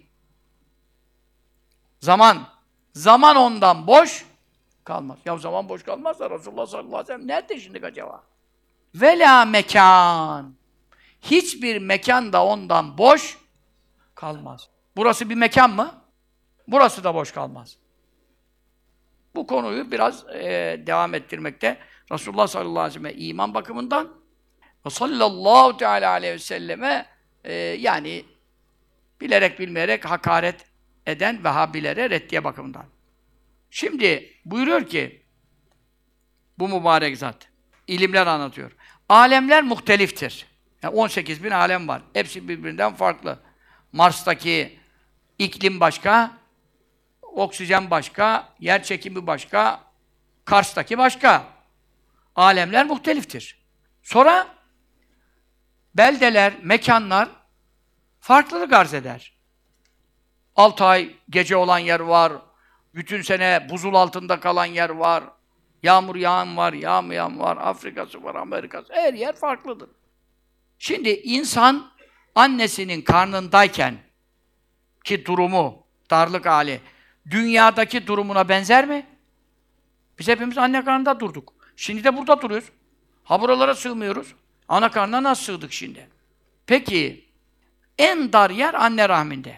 Zaman ondan boş kalmaz. Ya zaman boş kalmazsa Resulullah sallallahu aleyhi ve sellem nerede şimdi acaba? Ve la mekan. Hiçbir mekan da ondan boş kalmaz. Burası bir mekan mı? Burası da boş kalmaz. Bu konuyu biraz devam ettirmekte. Resulullah sallallahu aleyhi ve sellem iman bakımından ve sallallahu teala aleyhi ve selleme yani bilerek bilmeyerek hakaret eden Vehhabilere reddiye bakımından. Şimdi buyuruyor ki bu mübarek zat ilimler anlatıyor. Alemler muhteliftir. Yani 18 bin alem var. Hepsi birbirinden farklı. Mars'taki iklim başka, oksijen başka, yer çekimi başka, Kars'taki başka. Alemler muhteliftir. Sonra beldeler, mekanlar farklılık arz eder. 6 ay gece olan yer var, bütün sene buzul altında kalan yer var, yağmur yağan var, yağmayan var, Afrika'sı var, Amerika'sı, her yer farklıdır. Şimdi insan annesinin karnındayken ki durumu, darlık hali, dünyadaki durumuna benzer mi? Biz hepimiz anne karnında durduk. Şimdi de burada duruyoruz. Ha buralara sığmıyoruz. Ana karnına nasıl sığdık şimdi? Peki, en dar yer anne rahminde.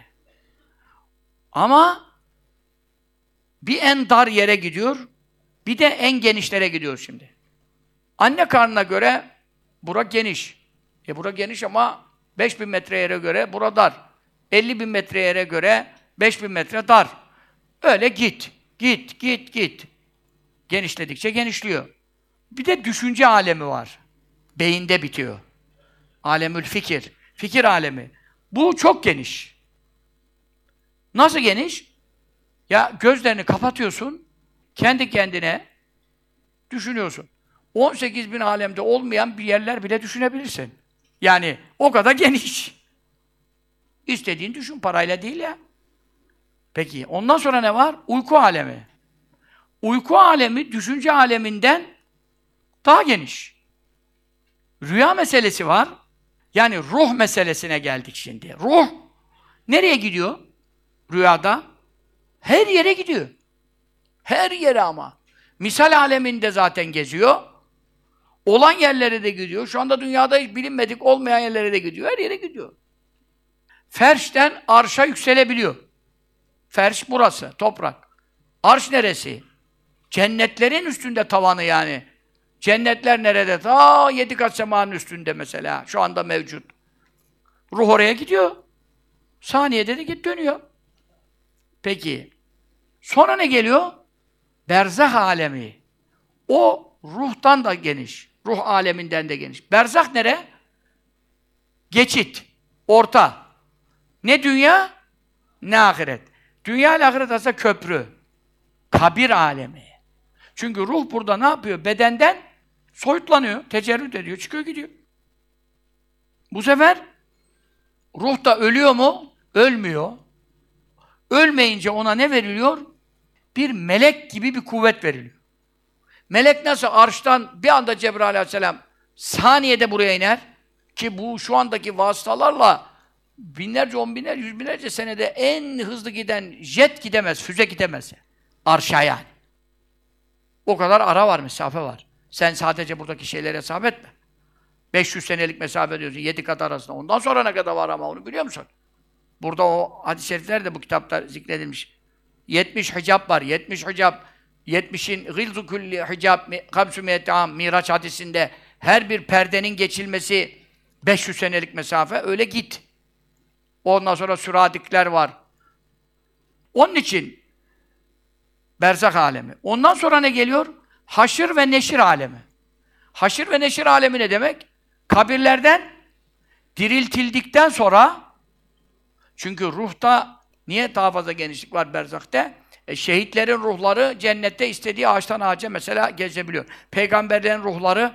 Ama bir en dar yere gidiyor, bir de en genişlere gidiyor şimdi. Anne karnına göre bura geniş. Bura geniş ama 5000 metre yere göre bura dar. 50.000 metre yere göre 5000 metre dar. Öyle git. Genişledikçe genişliyor. Bir de düşünce alemi var. Beyinde bitiyor. Alemül fikir. Fikir alemi. Bu çok geniş. Nasıl geniş? Ya gözlerini kapatıyorsun, kendi kendine düşünüyorsun. 18 bin alemde olmayan bir yerler bile düşünebilirsin. Yani o kadar geniş. İstediğin düşün, parayla değil ya. Peki, ondan sonra ne var? Uyku alemi. Uyku alemi, düşünce aleminden daha geniş. Rüya meselesi var. Yani ruh meselesine geldik şimdi. Ruh nereye gidiyor? Rüyada. Her yere gidiyor. Her yere ama. Misal aleminde zaten geziyor. Olan yerlere de gidiyor. Şu anda dünyada hiç bilinmedik olmayan yerlere de gidiyor. Her yere gidiyor. Ferşten arşa yükselebiliyor. Ferş burası, toprak. Arş neresi? Cennetlerin üstünde tavanı yani. Cennetler nerede? Ta 7 kat semanın üstünde mesela. Şu anda mevcut. Ruh oraya gidiyor. Saniyede de git dönüyor. Peki. Sonra ne geliyor? Berzah alemi. O ruhtan da geniş. Ruh aleminden de geniş. Berzah nere? Geçit. Orta. Ne dünya? Ne ahiret. Dünya ile ahiret arasında köprü. Kabir alemi. Çünkü ruh burada ne yapıyor? Bedenden soyutlanıyor, tecerrüt ediyor, çıkıyor gidiyor. Bu sefer ruh da ölüyor mu? Ölmüyor. Ölmeyince ona ne veriliyor? Bir melek gibi bir kuvvet veriliyor. Melek nasıl arştan bir anda Cebrail aleyhisselam saniyede buraya iner ki bu şu andaki vasıtalarla binlerce, on binlerce, yüz binlerce senede en hızlı giden jet gidemez, füze gidemez. Arşa yani. O kadar ara var, mesafe var. Sen sadece buradaki şeylere hesap etme. 500 senelik mesafe diyorsun, 7 kat arasında. Ondan sonra ne kadar var ama onu biliyor musun? Burada o hadis-i şerifler de bu kitapta zikredilmiş. 70 hicab var, 70 hicab. 70'in gılzu külli hicab, kamsü miyet'am, Miraç hadisinde her bir perdenin geçilmesi 500 senelik mesafe, öyle git. Ondan sonra süradikler var. Onun için berzak alemi. Ondan sonra ne geliyor? Haşr ve neşir alemi. Haşr ve neşir alemi ne demek? Kabirlerden diriltildikten sonra, çünkü ruhta niye daha fazla genişlik var berzakta? Şehitlerin ruhları cennette istediği ağaçtan ağaca mesela gezebiliyor. Peygamberlerin ruhları,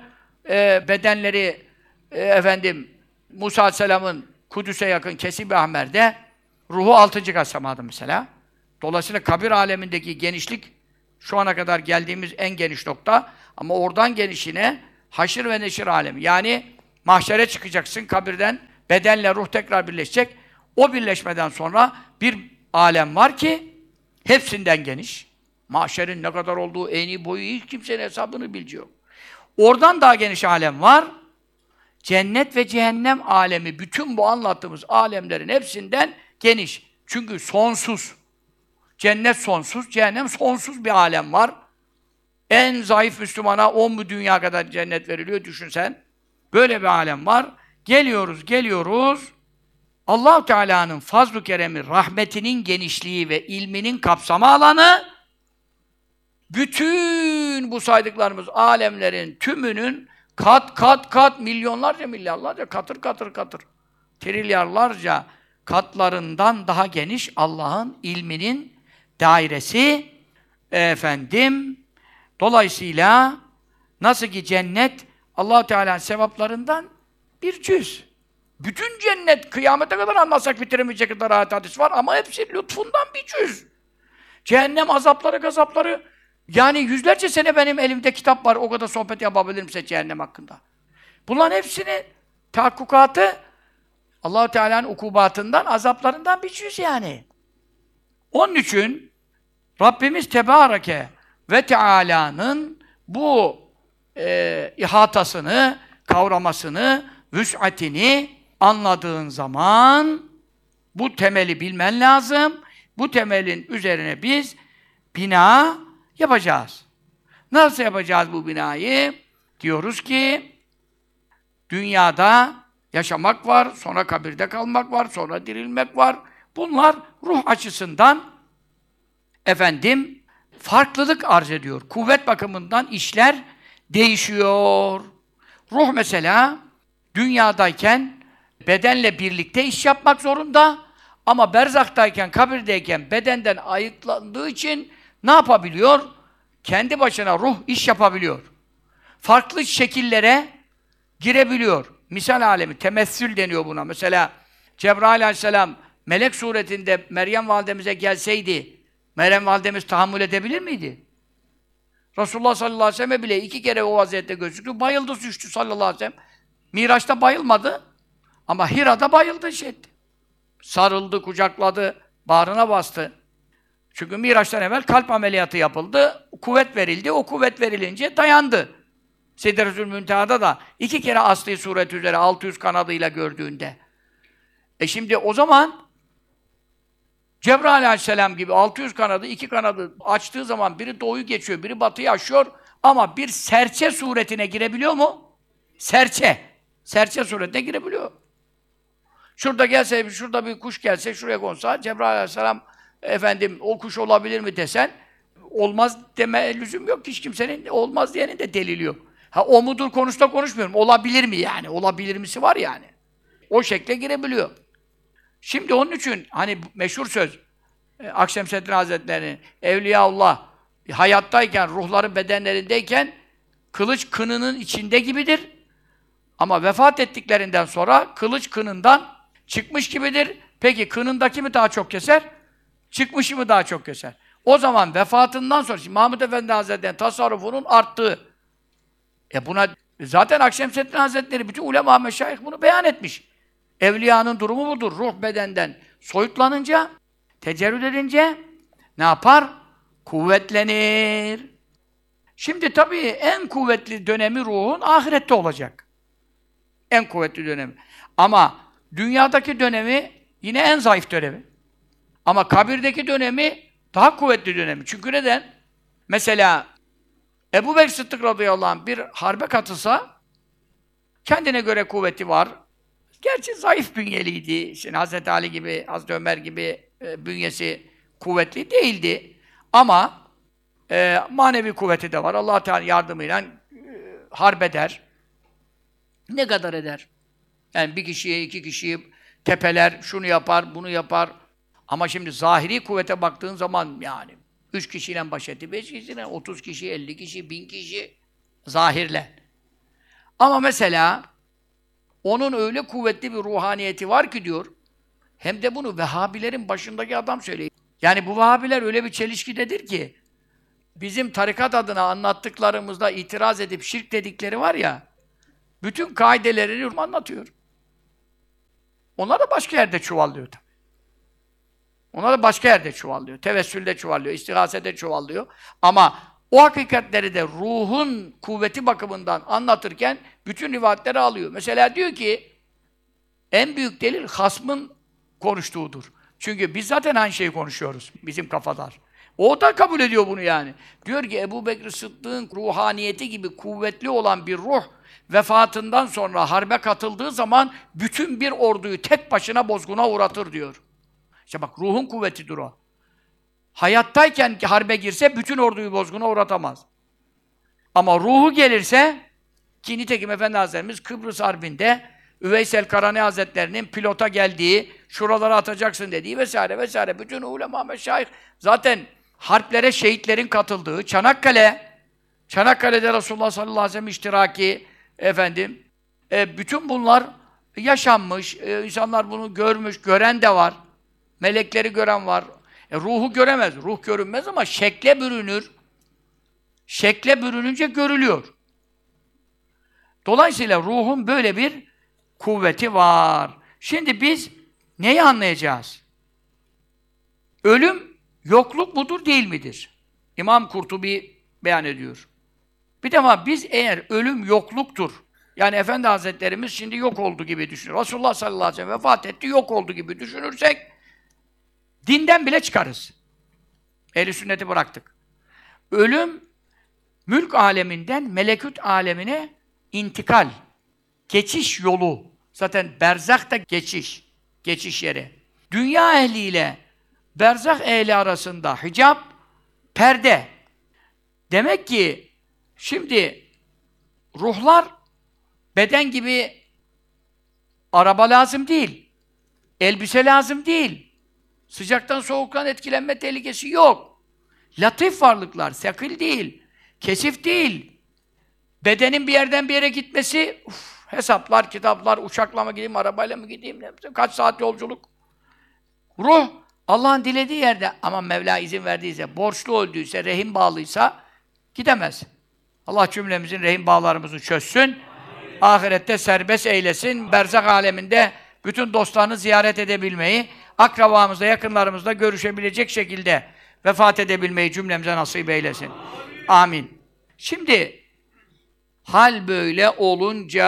bedenleri Musa Aleyhisselam'ın Kudüs'e yakın Kesib-i Ahmer'de Ruhu 6. kat semada mesela. Dolayısıyla kabir alemindeki genişlik şu ana kadar geldiğimiz en geniş nokta. Ama oradan genişine haşir ve neşir alemi. Yani mahşere çıkacaksın kabirden, bedenle ruh tekrar birleşecek. O birleşmeden sonra bir alem var ki hepsinden geniş. Mahşerin ne kadar olduğu, eni boyu hiç kimsenin hesabını bilmiyor. Oradan daha geniş alem var. Cennet ve cehennem alemi, bütün bu anlattığımız alemlerin hepsinden geniş. Çünkü sonsuz. Cennet sonsuz, cehennem sonsuz bir alem var. En zayıf Müslümana 10 bu dünya kadar cennet veriliyor, düşünsen. Böyle bir alem var. Geliyoruz. Allah-u Teala'nın fazl-ı keremi, rahmetinin genişliği ve ilminin kapsama alanı, bütün bu saydıklarımız alemlerin tümünün kat, milyonlarca, milyarlarca, katır, trilyarlarca katlarından daha geniş Allah'ın ilminin dairesi. Dolayısıyla nasıl ki cennet Allah-u Teala'nın sevaplarından bir cüz. Bütün cennet kıyamete kadar anlatsak bitiremeyecek kadar ayet hadis var ama hepsi lütfundan bir cüz. Cehennem azapları, gazapları, yani yüzlerce sene benim elimde kitap var, o kadar sohbet yapabilirim size cehennem hakkında. Bunların hepsinin tahakkukatı Allah-u Teala'nın ukubatından, azaplarından bir cüz yani. Onun için Rabbimiz Tebareke ve Teala'nın bu ihatasını, kavramasını, vüs'atini anladığın zaman bu temeli bilmen lazım. Bu temelin üzerine biz bina yapacağız. Nasıl yapacağız bu binayı? Diyoruz ki dünyada yaşamak var, sonra kabirde kalmak var, sonra dirilmek var. Bunlar ruh açısından farklılık arz ediyor. Kuvvet bakımından işler değişiyor. Ruh mesela dünyadayken bedenle birlikte iş yapmak zorunda ama berzaktayken, kabirdeyken bedenden ayıklandığı için ne yapabiliyor? Kendi başına ruh iş yapabiliyor. Farklı şekillere girebiliyor. Misal alemi, temessül deniyor buna. Mesela Cebrail aleyhisselam melek suretinde Meryem validemize gelseydi, Meryem validemiz tahammül edebilir miydi? Resulullah sallallahu aleyhi ve sellem bile 2 kere o vaziyette gözüktü. Bayıldı, düştü sallallahu aleyhi ve sellem. Miraç'ta bayılmadı ama Hira'da bayıldı etti. Sarıldı, kucakladı, bağrına bastı. Çünkü Miraç'tan evvel kalp ameliyatı yapıldı, kuvvet verildi. O kuvvet verilince dayandı. Sidretül Münteha'da da 2 kere asli suret üzere 600 kanadıyla gördüğünde. Şimdi o zaman Cebrail aleyhisselam gibi 600 kanadı, 2 kanadı açtığı zaman biri doğuyu geçiyor, biri batıyı aşıyor ama bir serçe suretine girebiliyor mu? Serçe suretine girebiliyor. Şurada gelse, şurada bir kuş gelse, şuraya konsa, Cebrail aleyhisselam o kuş olabilir mi desen, olmaz deme lüzum yok. Hiç kimsenin olmaz diyenin de delili yok. O mudur konusunda konuşmuyorum. Olabilir mi yani? Olabilir misi var yani. O şekle girebiliyor. Şimdi onun için hani meşhur söz Akşemseddin Hazretleri'nin Evliyaullah hayattayken, ruhları bedenlerindeyken kılıç kınının içinde gibidir. Ama vefat ettiklerinden sonra kılıç kınından çıkmış gibidir. Peki kınındaki mi daha çok keser? Çıkmışı mı daha çok keser? O zaman vefatından sonra Mahmud Efendi Hazretleri'nin tasarrufunun arttığı. Buna zaten Akşemseddin Hazretleri bütün ulema meşayih bunu beyan etmiş. Evliyanın durumu budur. Ruh bedenden soyutlanınca, tecerrüd edince ne yapar? Kuvvetlenir. Şimdi tabii en kuvvetli dönemi ruhun ahirette olacak. En kuvvetli dönemi. Ama dünyadaki dönemi yine en zayıf dönemi. Ama kabirdeki dönemi daha kuvvetli dönemi. Çünkü neden? Mesela Ebu Bekir Sıddık radıyallahu anh bir harbe katılsa kendine göre kuvveti var. Gerçi zayıf bünyeliydi. Şimdi Hazreti Ali gibi, Hazreti Ömer gibi bünyesi kuvvetli değildi. Ama manevi kuvveti de var. Allah Teala yardımıyla harbeder. Ne kadar eder? Yani 1 kişiye, 2 kişiyi tepeler, şunu yapar, bunu yapar. Ama şimdi zahiri kuvvete baktığın zaman yani 3 kişiyle baş etti, 5 kişiyle, 30 kişi, 50 kişi, 1000 kişi zahirle. Ama mesela onun öyle kuvvetli bir ruhaniyeti var ki diyor, Hem de bunu Vehhabilerin başındaki adam söylüyor. Yani bu Vehhabiler öyle bir çelişkidedir ki, bizim tarikat adına anlattıklarımızda itiraz edip şirk dedikleri var ya, bütün kaidelerini anlatıyor. Onlar da başka yerde çuvallıyor tabii. Onlar da başka yerde çuvallıyor. Tevessülde çuvallıyor, istigasede çuvallıyor. Ama o hakikatleri de ruhun kuvveti bakımından anlatırken bütün rivayetleri alıyor. Mesela diyor ki, en büyük delil hasmın konuştuğudur. Çünkü biz zaten aynı şeyi konuşuyoruz, bizim kafalar. O da kabul ediyor bunu yani. Diyor ki Ebu Bekir Sıddık'ın ruhaniyeti gibi kuvvetli olan bir ruh, vefatından sonra harbe katıldığı zaman bütün bir orduyu tek başına bozguna uğratır diyor. İşte bak, ruhun kuvvetidir o. Hayattayken harbe girse bütün orduyu bozguna uğratamaz. Ama ruhu gelirse, ki nitekim Efendi Hazretlerimiz Kıbrıs Harbi'nde Üveysel Karani Hazretlerinin pilota geldiği, şuralara atacaksın dediği vesaire vesaire. Bütün ulema, meşayih, zaten harplere şehitlerin katıldığı, Çanakkale'de Resulullah sallallahu aleyhi ve sellem iştiraki, bütün bunlar yaşanmış, insanlar bunu görmüş, gören de var. Melekleri gören var. Ruhu göremez, ruh görünmez ama şekle bürünür. Şekle bürününce görülüyor. Dolayısıyla ruhun böyle bir kuvveti var. Şimdi biz neyi anlayacağız? Ölüm, yokluk mudur, değil midir? İmam Kurtubi beyan ediyor. Bir defa biz eğer ölüm yokluktur, yani Efendi Hazretlerimiz şimdi yok oldu gibi düşünür. Resulullah sallallahu aleyhi ve sellem vefat etti, yok oldu gibi düşünürsek, dinden bile çıkarız. Ehl-i sünneti bıraktık. Ölüm, mülk aleminden melekut alemine intikal, geçiş yolu. Zaten berzah da geçiş yeri. Dünya ehliyle berzah ehli arasında hicap, perde. Demek ki şimdi ruhlar beden gibi araba lazım değil, elbise lazım değil, sıcaktan soğuktan etkilenme tehlikesi yok. Latif varlıklar, sakil değil, kesif değil. Bedenin bir yerden bir yere gitmesi, hesaplar, kitaplar, uçakla mı gideyim, arabayla mı gideyim, kaç saat yolculuk. Ruh, Allah'ın dilediği yerde, ama Mevla izin verdiyse, borçlu öldüyse, rehin bağlıysa gidemez. Allah cümlemizin rehin bağlarımızı çözsün, ahirette serbest eylesin, berzak aleminde bütün dostlarını ziyaret edebilmeyi, akrabamızla, yakınlarımızla görüşebilecek şekilde vefat edebilmeyi cümlemize nasip eylesin. Amin. Şimdi, hal böyle olunca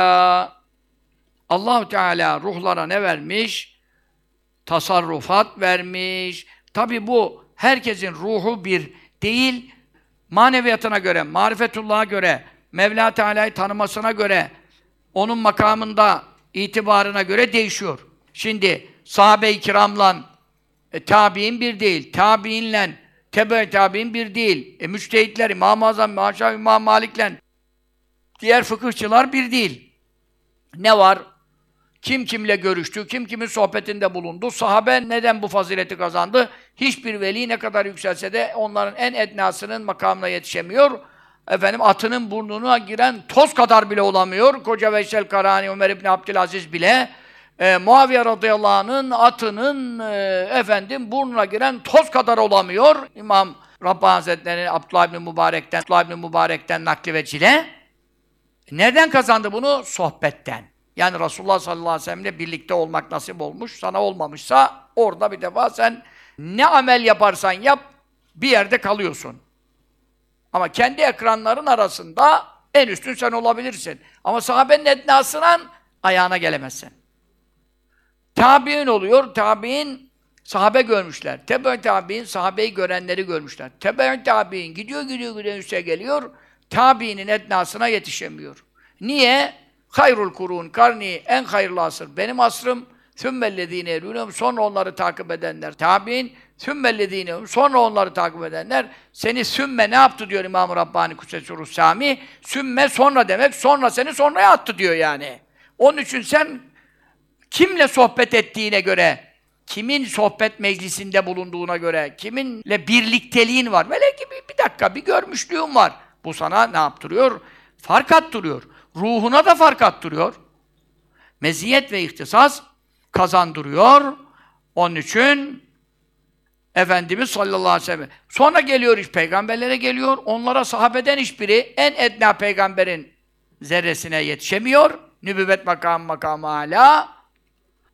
Allah-u Teala ruhlara ne vermiş? Tasarrufat vermiş. Tabi bu herkesin ruhu bir değil, maneviyatına göre, marifetullah'a göre, Mevla Teala'yı tanımasına göre, onun makamında, itibarına göre değişiyor. Şimdi sahabe-i kiramla tabi'in bir değil, tabi'inle tebe-i tabi'in bir değil. Müçtehitler, İmam-ı Azam, İmam Malik'le diğer fıkıhçılar bir değil. Ne var? Kim kimle görüştü, kim kimin sohbetinde bulundu, sahabe neden bu fazileti kazandı? Hiçbir veli ne kadar yükselse de onların en ednasının makamına yetişemiyor. Atının burnuna giren toz kadar bile olamıyor. Koca Veysel Karani, Ömer İbni Abdülaziz bile Muaviye radıyallahu anh'ın atının burnuna giren toz kadar olamıyor. İmam Rabbani Hazretleri Abdullah İbni Mübarek'ten nakli ve cile. Nereden kazandı bunu? Sohbetten. Yani Resulullah sallallahu aleyhi ve sellem'le birlikte olmak nasip olmuş. Sana olmamışsa orada bir defa sen ne amel yaparsan yap bir yerde kalıyorsun. Ama kendi ekranların arasında en üstün sen olabilirsin. Ama sahabenin ednasından ayağına gelemezsin. Tabi'in oluyor. Tabi'in sahabe görmüşler. Tebe-i tabi'in sahabeyi görenleri görmüşler. Tebe-i tabi'in gidiyor üste geliyor. Tabi'inin ednasına yetişemiyor. Niye? Hayrul kurun karni, en hayırlı asır benim asrım. Sümmellezîne yelûnehum, sonra onları takip edenler. Tabi'in sümmellezîne, sonra onları takip edenler. Seni sümme ne yaptı diyor İmam-ı Rabbani Kudsesûr-ü Sâmi. Sümme sonra demek, sonra seni sonraya attı diyor yani. Onun için sen kimle sohbet ettiğine göre, kimin sohbet meclisinde bulunduğuna göre, kiminle birlikteliğin var. Böyle ki bir dakika, bir görmüşlüğün var. Bu sana ne yaptırıyor? Fark attırıyor. Ruhuna da fark attırıyor. Meziyet ve ihtisas kazandırıyor. Onun için Efendimiz sallallahu aleyhi ve sellem. Sonra geliyor iş, peygamberlere geliyor. Onlara sahabeden hiçbiri en edna peygamberin zerresine yetişemiyor. Nübüvvet makamı âlâ.